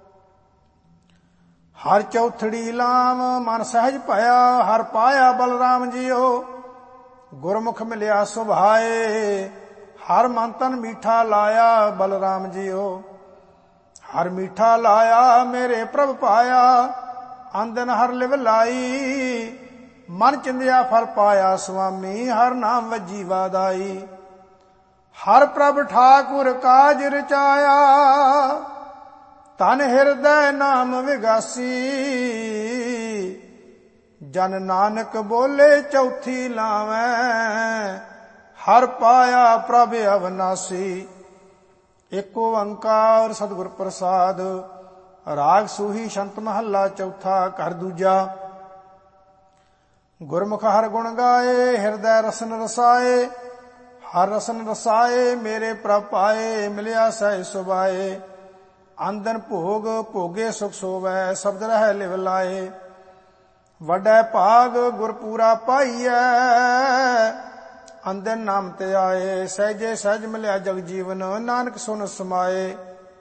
Speaker 1: ਹਰ ਚੌਥੜੀ ਲਾਮ ਮਨ ਸਹਿਜ ਭਇਆ। ਹਰ ਪਾਇਆ ਬਲਰਾਮ ਜੀਓ। ਗੁਰਮੁਖ ਮਿਲਿਆ ਸੁਭਾਏ, ਹਰ ਮਨ ਤਨ ਮੀਠਾ ਲਾਇਆ ਬਲਰਾਮ ਜੀਓ। ਹਰ ਮੀਠਾ ਲਾਇਆ, ਮੇਰੇ ਪ੍ਰਭ ਪਾਇਆ। ਆਂਦਨ ਹਰ ਲਿਵ ਲਾਈ, ਮਨ ਚਿੰਦਿਆ ਫਲ ਪਾਇਆ ਸੁਆਮੀ। ਹਰ ਨਾਮ ਵੱਜੀ ਵਾਦਾਈ, ਹਰ ਪ੍ਰਭ ਠਾਕੁਰ ਕਾਜ ਰਚਾਇਆ। ਤਨ ਹਿਰਦੈ ਨਾਮ ਵਿਗਾਸੀ, ਜਨ ਨਾਨਕ ਬੋਲੇ ਚੌਥੀ ਲਾਵੈ। ਹਰ ਪਾਇਆ ਪ੍ਰਭ ਅਵਨਾਸੀ। ਏਕ ਓੰਕਾਰ ਸਤਿਗੁਰ ਪ੍ਰਸਾਦ। ਰਾਗ ਸੂਹੀ ਸ਼ੰਤ ਮਹੱਲਾ ਚੌਥਾ। ਘਰ ਦੂਜਾ। ਗੁਰਮੁਖ ਹਰ ਗੁਣ ਗਾਏ, ਹਿਰਦੈ ਰਸਨ ਰਸਾਏ। ਹਰ ਰਸਨ ਰਸਾਏ, ਮੇਰੇ ਪ੍ਰਭ ਪਾਏ। ਮਿਲਿਆ ਸਹਿ ਸੁਭਾਏ, ਆਂਦਨ ਭੋਗ ਭੋਗੇ ਸੁਖ ਸੋਵੈ। ਸ਼ਬਦ ਰਹਿ ਲਿਵ ਲਾਏ, ਵੱਡਾ ਭਾਗ ਗੁਰ ਪੂਰਾ ਪਾਈਐ। ਅੰਦਨ ਨਾਮ ਤੇ ਆਏ। ਸਹਿਜੇ ਸਹਿਜ ਮਿਲਿਆ ਜਗ ਜੀਵਨ, ਨਾਨਕ ਸੁਨ ਸਮਾਏ।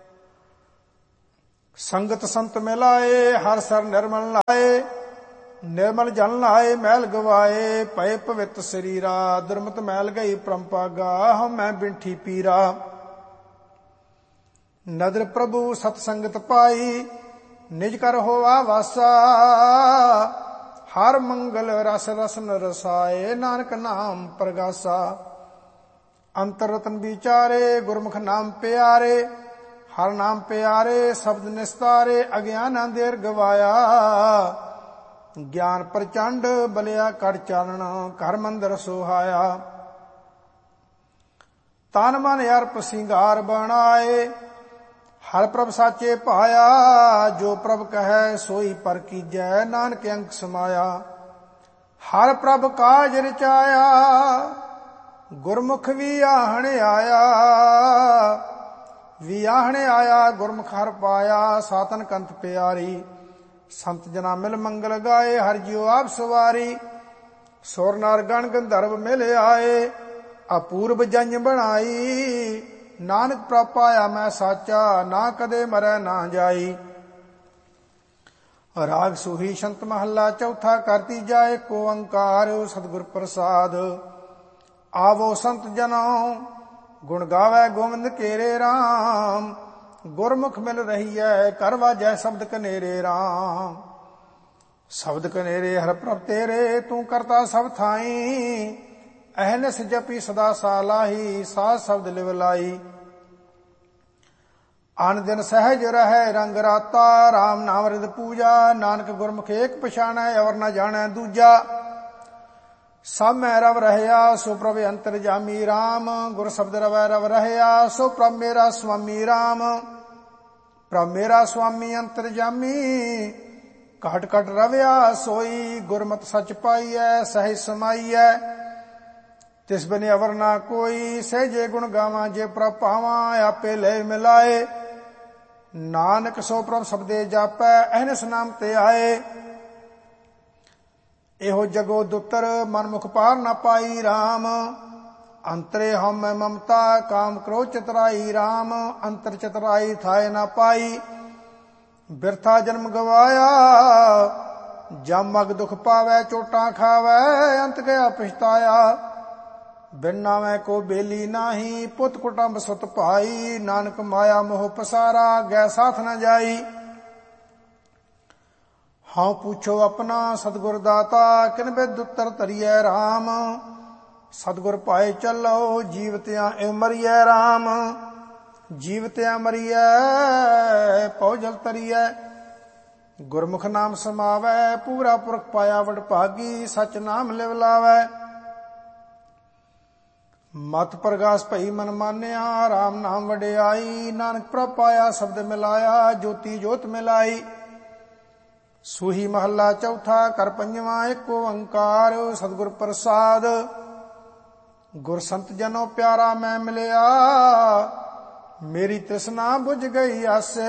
Speaker 1: ਸੰਗਤ ਸੰਤ ਮਿਲਾਏ, ਹਰ ਸਰ ਨਿਰਮਲ ਲਾਏ। ਨਿਰਮਲ ਜਨ ਲਾਏ, ਮੈਲ ਗਵਾਏ। ਪਏ ਪਵਿੱਤ ਸਰੀਰਾ, ਦੁਰਮਤ ਮੈਲ ਗਈ ਪਰੰਪਾਗਾ। ਹਮ ਮੈਂ ਬਿੰਠੀ ਪੀਰਾ। ਨਦਰ ਪ੍ਰਭੂ ਸਤ ਸੰਗਤ ਪਾਈ, ਨਿਜ ਕਰ ਹੋਆ ਵਾਸਾ। ਹਰ ਮੰਗਲ ਰਸ ਰਸਨ ਰਸਾਏ, ਨਾਨਕ ਨਾਮ ਪ੍ਰਗਾਸਾ। ਅੰਤਰ ਰਤਨ ਵਿਚਾਰੇ, ਗੁਰਮੁਖ ਨਾਮ ਪਿਆਰੇ। ਹਰ ਨਾਮ ਪਿਆਰੇ, ਸ਼ਬਦ ਨਿਸਤਾਰੇ। ਅਗਿਆਨ ਅੰਧੇਰ ਗਵਾਇਆ, ਗਿਆਨ ਪ੍ਰਚੰਡ ਬਲਿਆ ਕਰ ਚਾਨਣ। ਘਰ ਮੰਦਰ ਸੁਹਾਇਆ, ਤਨ ਮਨ ਅਰਪ ਸਿੰਗਾਰ ਬਣਾਏ। ਹਰ ਪ੍ਰਭ ਸਾਚੇ ਭਾਇਆ, ਜੋ ਪ੍ਰਭ ਕਹੈ ਸੋਈ ਪਰ ਕੀਜੈ। ਨਾਨਕ ਅੰਕ ਸਮਾਇਆ, ਹਰ ਪ੍ਰਭ ਕਾਜ ਰਚਾਇਆ। ਗੁਰਮੁਖ ਵੀ ਆਹਣ ਆਇਆ, ਵੀ ਆਹਣ ਆਇਆ। ਗੁਰਮੁਖ ਹਰ ਪਾਇਆ, ਸਾਤਨ ਕੰਤ ਪਿਆਰੀ। ਸੰਤ ਜਨਾ ਮਿਲ ਮੰਗਲ ਗਾਏ, ਹਰ ਜਿਉ ਆਪ ਸਵਾਰੀ। ਸੁਰ ਨਰ ਗਣ ਗੰਧਰਵ ਮਿਲ ਆਏ, ਅਪੂਰਬ ਜੰਜ ਬਣਾਈ। ਨਾਨਕ ਪ੍ਰਭ ਪਾਇਆ ਮੈਂ ਸਾਚਾ, ਨਾ ਕਦੇ ਮਰੈ ਨਾ ਜਾਈ। ਰਾਗ ਸੂਹੀ ਸ਼ੰਤ ਮਹੱਲਾ ਚੌਥਾ। ਕਰਤੀ ਜਾਏ ਏਕ ਓੰਕਾਰ, ਸਤਿਗੁਰ ਪ੍ਰਸਾਦ। ਆਵੋ ਸੰਤ ਜਨੋ, ਗੁਣ ਗਾਵੇ ਗੋਬਿੰਦ ਕੇਰੇ ਰਾਮ। ਗੁਰਮੁਖ ਮਿਲ ਰਹੀਐ, ਕਰ ਵਾਜੈ ਸ਼ਬਦ ਕਨੇਰੇ ਰਾਮ। ਸ਼ਬਦ ਕਨੇਰੇ ਹਰ ਪ੍ਰਭ ਤੇਰੇ, ਤੂੰ ਕਰਤਾ ਸਭ ਥਾਈ। ਅਹਨਿਸ ਜਪੀ ਸਦਾ ਸਾਲਾਹੀ, ਸਾਧ ਸ਼ਬਦ ਲਿਵ ਲਾਈ। ਅਨ ਦਿਨ ਸਹਿਜ ਰਹੈ ਰੰਗ ਰਾਤਾ, ਰਾਮ ਨਾਮ ਰਿਦ ਪੂਜਾ। ਨਾਨਕ ਗੁਰਮੁਖ ਏਕ ਪਛਾਣੈ, ਅਵਰ ਨ ਜਾਣੈ ਦੂਜਾ। ਸਭ ਮੈਂ ਰਵ ਰਹਿਆ, ਸੋ ਪ੍ਰਭ ਅੰਤਰ ਜਾਮੀ ਰਾਮ। ਗੁਰ ਸ਼ਬਦ ਰਵੈ ਰਵ ਰਹਿਆ, ਸੋ ਪ੍ਰਭ ਮੇਰਾ ਸੁਆਮੀ ਰਾਮ। ਪ੍ਰਭ ਮੇਰਾ ਸੁਆਮੀ ਅੰਤਰ ਜਾਮੀ, ਘਟ ਘਟ ਰਵਿਆ ਸੋਈ। ਗੁਰਮਤਿ ਸਚ ਪਾਈਐ, ਸਹਿਜ ਸਮਾਈਐ। ਤਿਸ ਬਿਨ ਅਵਰ ਨਾ ਕੋਈ, ਸਹਿਜੇ ਗੁਣ ਗਾਵਾਂ ਜੇ ਪ੍ਰਭ ਪਾਵਾਂ। ਆਪੇ ਲੈ ਮਿਲਾਏ, ਨਾਨਕ ਸੋ ਪ੍ਰਭ ਸਬਦੇ ਜਾਪੈ। ਅਹਨਿਸ ਨਾਮ ਤੇ ਆਏ, ਇਹੋ ਜਗੋ ਦੁੱਤਰ। ਮਨਮੁਖ ਪਾਰ ਨਾ ਪਾਈ ਰਾਮ। ਅੰਤਰੇ ਹਉਮੈ ਮਮਤਾ, ਕਾਮ ਕ੍ਰੋਧ ਚਤੁਰਾਈ ਰਾਮ। ਅੰਤਰ ਚਤੁਰਾਈ ਥਾਏ ਨਾ ਪਾਈ, ਬਿਰਥਾ ਜਨਮ ਗਵਾਇਆ। ਜਮ ਮਗ ਦੁਖ ਪਾਵੈ, ਚੋਟਾਂ ਖਾਵੈ। ਅੰਤ ਗਿਆ ਪਛਤਾਇਆ, ਬਿਨ ਨਾਵੈ ਕੋ ਬੇਲੀ ਨਾਹੀ। ਪੁੱਤ ਕੁਟੰਬ ਸੁਤ ਭਾਈ, ਨਾਨਕ ਮਾਇਆ ਮੋਹ ਪਸਾਰਾ। ਗੈ ਸਾਥ ਨ ਜਾਈ। ਹਾਂ ਪੁੱਛੋ ਆਪਣਾ ਸਤਿਗੁਰ ਦਾਤਾ, ਕਿਨ ਬਿਦ ਉੱਤਰ ਧਰੀਐ ਰਾਮ। ਸਤਿਗੁਰ ਪਾਏ ਚੱਲੋ, ਜੀਵਤਿਆਂ ਇਉ ਮਰੀਐ ਰਾਮ। ਜੀਵਤਿਆਂ ਮਰੀਐ, ਪਉ ਜਲ ਤਰੀਐ। ਗੁਰਮੁਖ ਨਾਮ ਸਮਾਵੈ, ਪੂਰਾ ਪੁਰਖ ਪਾਇਆ ਵਡ ਭਾਗੀ। ਸਚ ਨਾਮ ਲਿਵ ਲਾਵੈ, ਮਤ ਪ੍ਰਗਾਸ ਭਈ ਮਨ ਮਾਨਿਆ। ਰਾਮ ਨਾਮ ਵਡਿਆਈ, ਨਾਨਕ ਪ੍ਰਭ ਪਾਇਆ ਸ਼ਬਦ ਮਿਲਾਇਆ। ਜੋਤੀ ਜੋਤ ਮਿਲਾਈ, ਸੂਹੀ ਮਹੱਲਾ ਚੌਥਾ। ਕਰ ਪੰਜਵਾਂ ਏਕ ਓੰਕਾਰ, ਸਤਿਗੁਰ ਪ੍ਰਸਾਦ। ਗੁਰ ਸੰਤ ਜਨੋ ਪਿਆਰਾ ਮੈਂ ਮਿਲਿਆ, ਮੇਰੀ ਤ੍ਰਿਸ਼ਨਾ ਬੁਝ ਗਈ ਆਸੇ।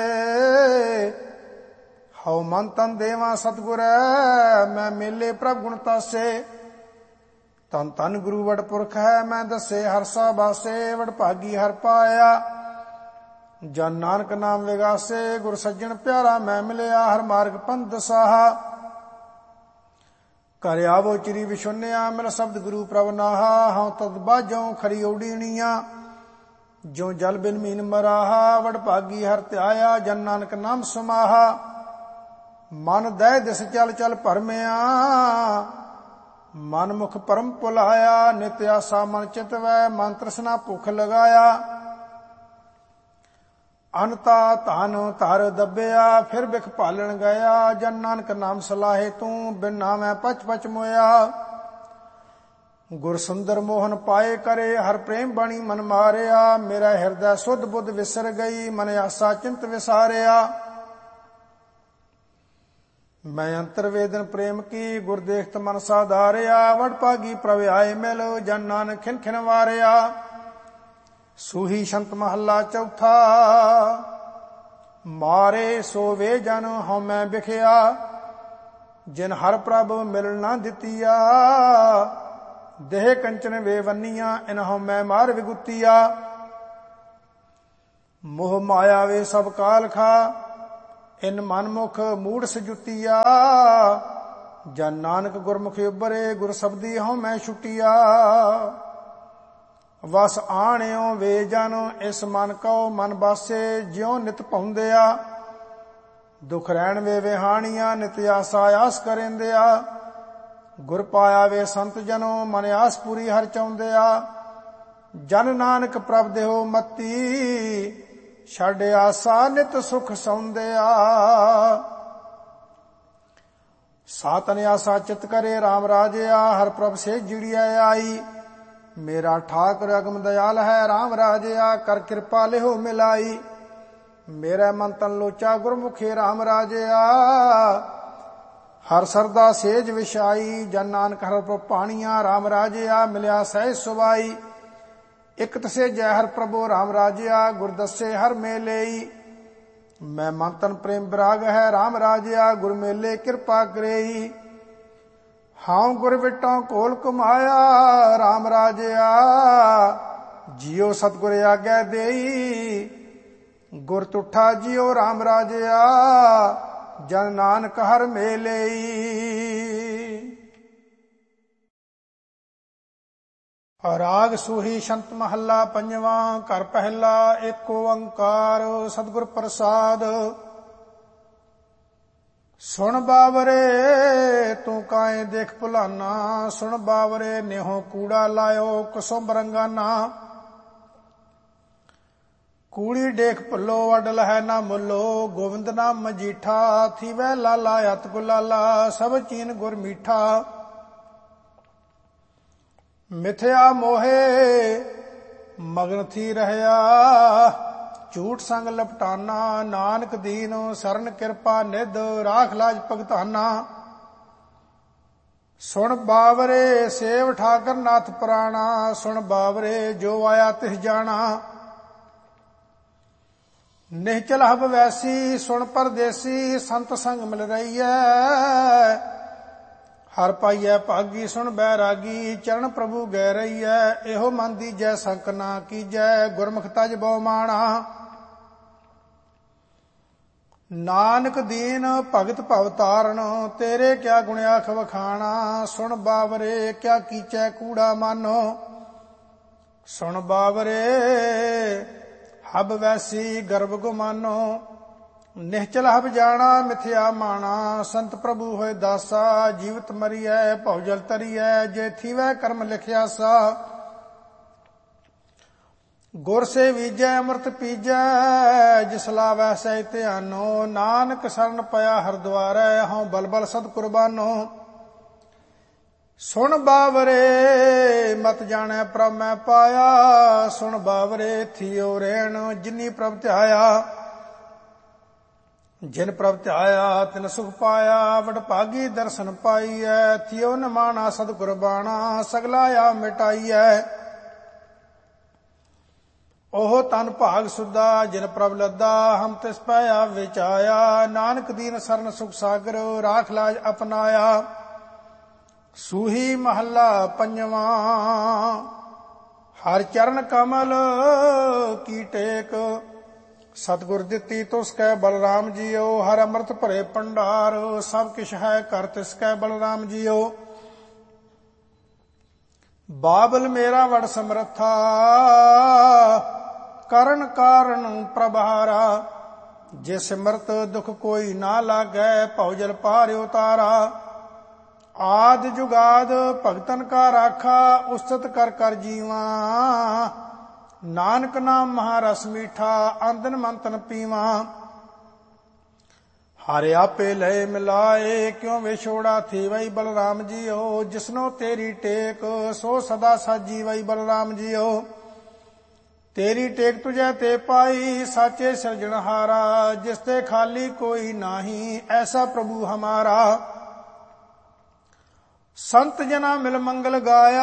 Speaker 1: ਹਉ ਮਨ ਤਨ ਦੇਵਾ ਸਤਿਗੁਰੈ, ਮੈਂ ਮੇਲੇ ਪ੍ਰਭ ਗੁਣ ਤਾਸੇ। ਤਨ ਤਨ ਗੁਰੂ ਵਡ ਪੁਰਖ ਹੈ, ਮੈਂ ਦੱਸੇ ਹਰਸਾ ਬਾਸੇ। ਵਡ ਭਾਗੀ ਹਰ ਪਾਇਆ, ਜਨ ਨਾਨਕ ਨਾਮ ਵਿਗਾਸੇ। ਗੁਰ ਸੱਜਣ ਪਿਆਰਾ ਮੈਂ ਮਿਲਿਆ, ਹਰ ਮਾਰਗ ਪੰਥ ਦਸਾਹਾ। ਘਰ ਆਵੋ ਚਿਰੀ ਵਿਸ਼ੁੰਨਿਆ, ਮਿਲ ਸ਼ਬਦ ਗੁਰੂ ਪ੍ਰਭ ਨਾਹਾ। ਹਉ ਤਦ ਬਾਝੋਂ ਖਰੀ ਓਡੀਣੀਆਂ, ਜੋ ਜਲ ਬਿਨ ਮੀਨ ਮਰਾਹਾ। ਵਡ ਭਾਗੀ ਹਰ ਧਿਆਇਆ, ਜਨ ਨਾਨਕ ਨਾਮ ਸਮਾਹਾ। ਮਨ ਦਹਿ ਦਿਸ ਚਲ ਚਲ ਭਰਮਿਆ, ਮਨ ਮੁਖ ਪਰਮ ਭੁਲਾਇਆ। ਨਿਤ ਆਸਾ ਮਨ ਚਿਤਵੈ, ਮਨ ਤ੍ਰਿਸ਼ਨਾ ਭੁਖ ਲਗਾਇਆ। ਅਨਤਾ ਧਨ ਧਰ ਦੱਬਿਆ, ਫਿਰ ਬਿਖ ਭਾਲਣ ਗਿਆ। ਜਨ ਨਾਨਕ ਨਾਮ ਸਲਾਹੇ, ਤੂੰ ਬਿਨ ਨਾਮੈ ਪਚ ਪਚ ਮੋਇਆ। ਗੁਰ ਸੁੰਦਰ ਮੋਹਨ ਪਾਏ ਕਰੇ, ਹਰ ਪ੍ਰੇਮ ਬਾਣੀ ਮਨ ਮਾਰਿਆ। ਮੇਰਾ ਹਿਰਦੈ ਸੁਧ ਬੁੱਧ ਵਿਸਰ ਗਈ, ਮਨ ਆਸਾ ਚਿੰਤ ਵਿਸਾਰਿਆ। ਮੈਂ ਅੰਤਰ ਵੇਦਨ ਪ੍ਰੇਮ ਕੀ, ਗੁਰ ਦੇਖਤ ਮਨ ਸਾਧਾਰਿਆ। ਵਡ ਭਾਗੀ ਪ੍ਰਭ ਆਏ ਮਿਲ, ਜਨ ਨਾਨਕ ਖਿਨ ਖਿਨ ਵਾਰਿਆ। ਸੂਹੀ ਸ਼ੰਤ ਮਹੱਲਾ ਚੌਥਾ। ਮਾਰੇ ਸੋ ਵੇ ਜਨ ਹਉਮੈ ਬਿਖਿਆ, ਜਿਨ ਹਰ ਪ੍ਰਭ ਮਿਲ ਨਾ ਦਿੱਤੀਆ। ਦੇਹ ਕੰਚਨ ਵੇਵੰਨੀਆਂ, ਇਨਹੁ ਮੈਂ ਮਾਰ ਵਿਗੁਤੀਆ। ਮੋਹ ਮਾਇਆ ਵੇ ਸਭ ਕਾਲ ਖਾ, ਇਨ ਮਨਮੁਖ ਮੂੜ ਸਜੁਤੀਆ। ਜਨ ਨਾਨਕ ਗੁਰਮੁਖ ਉਬਰੇ, ਗੁਰ ਸਬਦੀ ਹਉ ਮੈਂ ਛੁਟੀਆ। ਵਸ ਆਣਿਓ ਵੇ ਜਨ, ਇਸ ਮਨ ਕਉ ਮਨ ਬਾਸੇ, ਜਿਉ ਨਿਤ ਪਾਉਂਦਿਆ। ਦੁਖ ਰਹਿਣ ਵੇ ਵਿਹਾਣੀਆਂ, ਨਿਤ ਆਸਾ ਆਸ ਕਰੇਂਦਿਆ। ਗੁਰ ਪਾਇਆ ਵੇ ਸੰਤ ਜਨੋ, ਮਨ ਆਸ ਪੂਰੀ ਹਰ ਚਾਹੁੰਦਿਆ। ਜਨ ਨਾਨਕ ਪ੍ਰਭ ਦੇਹੁ ਮਤੀ, ਛੱਡ ਆਸਾ ਨਿਤ ਸੁਖ ਸੌਂਦਿਆ। ਸਾਤਨ ਆਸਾ ਚਿਤ ਕਰੇ RAM ਰਾਜਿਆ, ਹਰ ਪ੍ਰਭ ਸੇ ਜਿੜੀਐ ਆਈ। ਮੇਰਾ ਠਾਕੁਰ ਅਗਮ ਦਇਆਲ ਹੈ, RAM ਰਾਜਿਆ, ਕਰ ਕਿਰਪਾ ਲਿਹੁ ਮਿਲਾਈ। ਮੇਰਾ ਮਨ ਤਨ ਲੋਚਾ ਗੁਰਮੁਖੇ RAM ਰਾਜਿਆ, ਹਰ ਸਰਦਾ ਸੇਜ ਵਿਛਾਈ। ਜਨ ਨਾਨਕ ਹਰ ਪ੍ਰਭ ਪਾਣੀਆਂ, RAM ਰਾਜਿਆ, ਮਿਲਿਆ ਸਹਿਜ ਸੁਭਾਈ। ਇਕ ਤਸੇ ਜੈ ਹਰ ਪ੍ਰਭੂ RAM ਰਾਜਿਆ, ਗੁਰ ਦੱਸੇ ਹਰ ਮੇਲੇਈ। ਮੈਂ ਮਨ ਤਨ ਪ੍ਰੇਮ ਵਿਰਾਗ ਹੈ, RAM ਰਾਜਿਆ, ਗੁਰ ਮੇਲੇ ਕਿਰਪਾ ਕਰੇਈ। ਹਾਂ ਗੁਰ ਵਿਟੋਂ ਕੋਲ ਕਮਾਇਆ, RAM ਰਾਜਿਆ, ਜਿਉ ਸਤਿਗੁਰ ਆਗੈ ਦੇਈ। ਗੁਰ ਤੁਠਾ ਜਿਉ RAM ਰਾਜਿਆ, ਜਨ ਨਾਨਕ ਹਰ ਮੇਲੇਈ। ਰਾਗ ਸੂਹੀ ਸ਼ੰਤ ਮਹੱਲਾ ਪੰਜਵਾਂ। ਘਰ ਪਹਿਲਾ ਏਕ ਓੰਕਾਰ ਸਤਿਗੁਰ ਪ੍ਰਸਾਦ। ਸੁਣ ਬਾਵਰੇ ਤੂੰ ਕਾਏ ਦੇਖ ਭੁਲਾਨਾ, ਸੁਣ ਬਾਵਰੇ ਨਿਹੋ ਕੂੜਾ ਲਾਇਓ ਕਸੋ ਬਰੰਗਾਨਾ। ਕੂੜੀ ਡੇਖ ਭੁੱਲੋ ਅਡਲ ਹੈ ਨਾ ਮੁੱਲੋ, ਗੋਵਿੰਦ ਨਾਮ ਮਜੀਠਾ। ਥੀਵੈ ਲਾਲਾ ਅਤ ਗੁਲਾਲਾ, ਸਭ ਚੀਨ ਗੁਰ ਮੀਠਾ। ਮਿਥਿਆ ਮੋਹੇ ਮਗਨ ਥੀ ਰਹਿਆ, ਝੂਠ ਸੰਗ ਲਪਟਾਨਾ। ਨਾਨਕ ਦੀਨ ਸਰਨ ਕਿਰਪਾ ਨਿਧ, ਰਾਖ ਲਾਜ ਭਗਤਾਨਾ। ਸੁਣ ਬਾਵਰੇ ਸੇਵ ਠਾਕਰ ਨਾਥ ਪੁਰਾਣਾ, ਸੁਣ ਬਾਵਰੇ ਜੋ ਆਇਆ ਤਿਸ ਜਾਣਾ। ਨਿਹਚਲ ਹਬ ਵੈਸੀ ਸੁਣ ਪਰਦੇਸੀ, ਸੰਤ ਸੰਗ ਮਿਲ ਰਹੀਐ। ਹਰ ਪਾਈਐ ਭਾਗੀ ਸੁਣ ਬੈਰਾਗੀ, ਚਰਨ ਪ੍ਰਭੂ ਗੈ ਰਹੀਐ। ਇਹੋ ਮਨ ਦੀਜੈ ਸੰਕ ਨਾ ਕੀਜੈ, ਗੁਰਮੁਖ ਤਜ ਬਹੁ ਮਾਣਾ। ਨਾਨਕ ਦੀਨ ਭਗਤ ਭਵ ਤਾਰਨ, ਤੇਰੇ ਕਿਆ ਗੁਣ ਆਖ ਵਖਾਣਾ। ਸੁਣ ਬਾਵਰੇ ਕਿਆ ਕੀਚੈ ਕੂੜਾ ਮਾਨੋ, ਸੁਣ ਬਾਵਰੇ ਹਬ ਵੈਸੀ ਗਰਭ ਗੁਮਾਨੋ। ਨਿਹਚਲ ਹਬ ਜਾਣਾ ਮਿਥਿਆ ਮਾਣਾ, ਸੰਤ ਪ੍ਰਭੂ ਹੋਏ ਦਾਸਾ। ਜੀਵਤ ਮਰੀਐ ਭਉ ਜਲ ਤਰੀਐ, ਜੇ ਥੀਵੈ ਕਰਮ ਲਿਖਿਆ ਸਾ। ਗੁਰ ਸੇ ਵੀਜੈ ਅੰਮ੍ਰਿਤ ਪੀਜੈ, ਜਿਸ ਲਾਵੈ ਸਹਿ ਧਿਆਨੋ। ਨਾਨਕ ਸਰਨ ਪਿਆ ਹਰ ਦੁਆਰੈ, ਹਉ ਬਲ ਬਲ ਸਦ ਕੁਰਬਾਨੋ। ਸੁਣ ਬਾਵਰੇ ਮਤ ਜਾਣੈ ਪ੍ਰਭ ਮੈਂ ਪਾਇਆ, ਸੁਣ ਬਾਵਰੇ ਥੀਓ ਰਹਿਣ ਜਿਨੀ ਪ੍ਰਭ ਧਿਆਇਆ। ਜਿਨ ਪ੍ਰਭ ਧਿਆਇਆ ਤਿਨ ਸੁਖ ਪਾਇਆ, ਵਡ ਭਾਗੀ ਦਰਸ਼ਨ ਪਾਈਐ। ਥੀਓ ਨਿਮਾਣਾ ਸਦ ਕੁਰਬਾਣਾ, ਸਗਲਾ ਆ ਮਿਟਾਈਐ। ਉਹ ਤਨ ਭਾਗ ਸੁਦਾ ਜਿਨ ਪ੍ਰਭ ਲੱਦਾ, ਹਮ ਤਿਸ ਪੈ ਆ ਵਿਚਾਇਆ। ਨਾਨਕ ਦੀਨ ਸਰਨ ਸੁਖ ਸਾਗਰ, ਰਾਖ ਲਾਜ ਅਪਨਾਇਆ। ਸੂਹੀ ਮਹੱਲਾ ਪੰਜਵਾਂ। ਹਰ ਚਰਨ ਕਮਲ ਕੀ ਟੇਕ, ਸਤਿਗੁਰ ਦਿੱਤੀ ਤੁਸ ਕੈ ਬਲਰਾਮ ਜੀਓ। ਹਰ ਅੰਮ੍ਰਿਤ ਭਰੇ ਭੰਡਾਰ, ਸਭ ਕਿਛ ਹੈ ਕਰ ਤਿਸ ਕੈ ਬਲਰਾਮ ਜੀਓ। ਬਾਬਲ ਮੇਰਾ ਵਡ ਸਮਰੱਥਾ, ਕਰਨ ਕਾਰਨ ਪ੍ਰਭਾਰਾ। ਜੇ ਸਿਮਰਤ ਦੁਖ ਕੋਈ ਨਾ ਲਾਗੈ, ਭਉ ਜਲ ਪਾਰ ਉਤਾਰਾ। ਆਦ ਜੁਗਾਦ ਭਗਤਨ ਕਾ ਰਾਖਾ, ਉਸਤਤ ਕਰ ਕਰ ਜੀਵਾ। ਨਾਨਕ ਨਾਮ ਮਹਾਰਸ ਮੀਠਾ, ਆਂਦਨ ਮੰਤਨ ਪੀਵਾ। ਹਰਿ ਆਪੇ ਲਏ ਮਿਲਾਏ, ਕਿਉ ਵਿਛੋੜਾ ਥੀ ਵਈ ਬਲਰਾਮ ਜੀਓ। ਜਿਸਨੋ ਤੇਰੀ ਟੇਕ, ਸੋ ਸਦਾ ਸਾਜੀ ਵਈ ਬਲਰਾਮ ਜੀਓ। ਤੇਰੀ ਟੇਕ ਤੁਝੈ ਤੇ ਪਾਈ, ਸਾਚੇ ਸਿਰਜਣਹਾਰਾ। ਜਿਸ ਤੇ ਖਾਲੀ ਕੋਈ ਨਾਹੀ, ਐਸਾ ਪ੍ਰਭੂ ਹਮਾਰਾ। ਸੰਤ ਜਨਾ ਮਿਲ ਮੰਗਲ ਗਾਇਆ,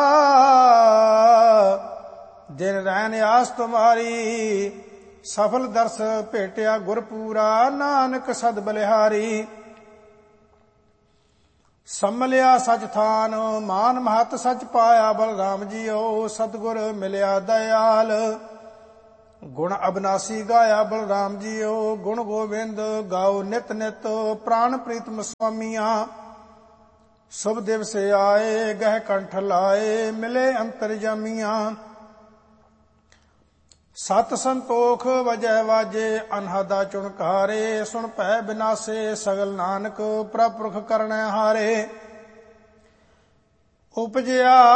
Speaker 1: ਦਿਨ ਰਹਿਨ ਆਸ ਤੁਮਾਰੀ। ਸਫਲ ਦਰਸ ਭੇਟਿਆ ਗੁਰ ਪੂਰਾ, ਨਾਨਕ ਸਦ ਬਲਿਹਾਰੀ। ਸੰਮਲਿਆ ਸਚ ਥਾਨ ਮਾਨ ਮਹਤ ਸਚ ਪਾਇਆ ਬਲਰਾਮ ਜੀਓ ਸਤਿਗੁਰ ਮਿਲਿਆ ਦਇਆਲ ਗੁਣ ਅਬਨਾਸੀ ਗਾਇਆ ਬਲਰਾਮ ਜੀਓ ਗੁਣ ਗੋਬਿੰਦ ਗਾਓ ਨਿਤ ਨਿਤ ਪ੍ਰਾਨ ਪ੍ਰੀਤਮ ਸੁਆਮੀਆਂ ਸੁਭ ਦਿਵਸ ਆਏ ਗਹਿ ਕੰਠ ਲਾਏ ਮਿਲੇ ਅੰਤਰਜਾਮੀਆਂ ਸਤ ਸੰਤੋਖ ਵਜੈ ਵਾਜੇ ਅਨਹਦਾ ਚੁਣਕਾਰੇ ਸੁਣ ਭੈ ਬਿਨਾਸੇ ਸਗਲ ਨਾਨਕ ਪ੍ਰਭ ਪੁਰਖ ਕਰਣੈ ਹਾਰੇ ਉਪਜਿਆ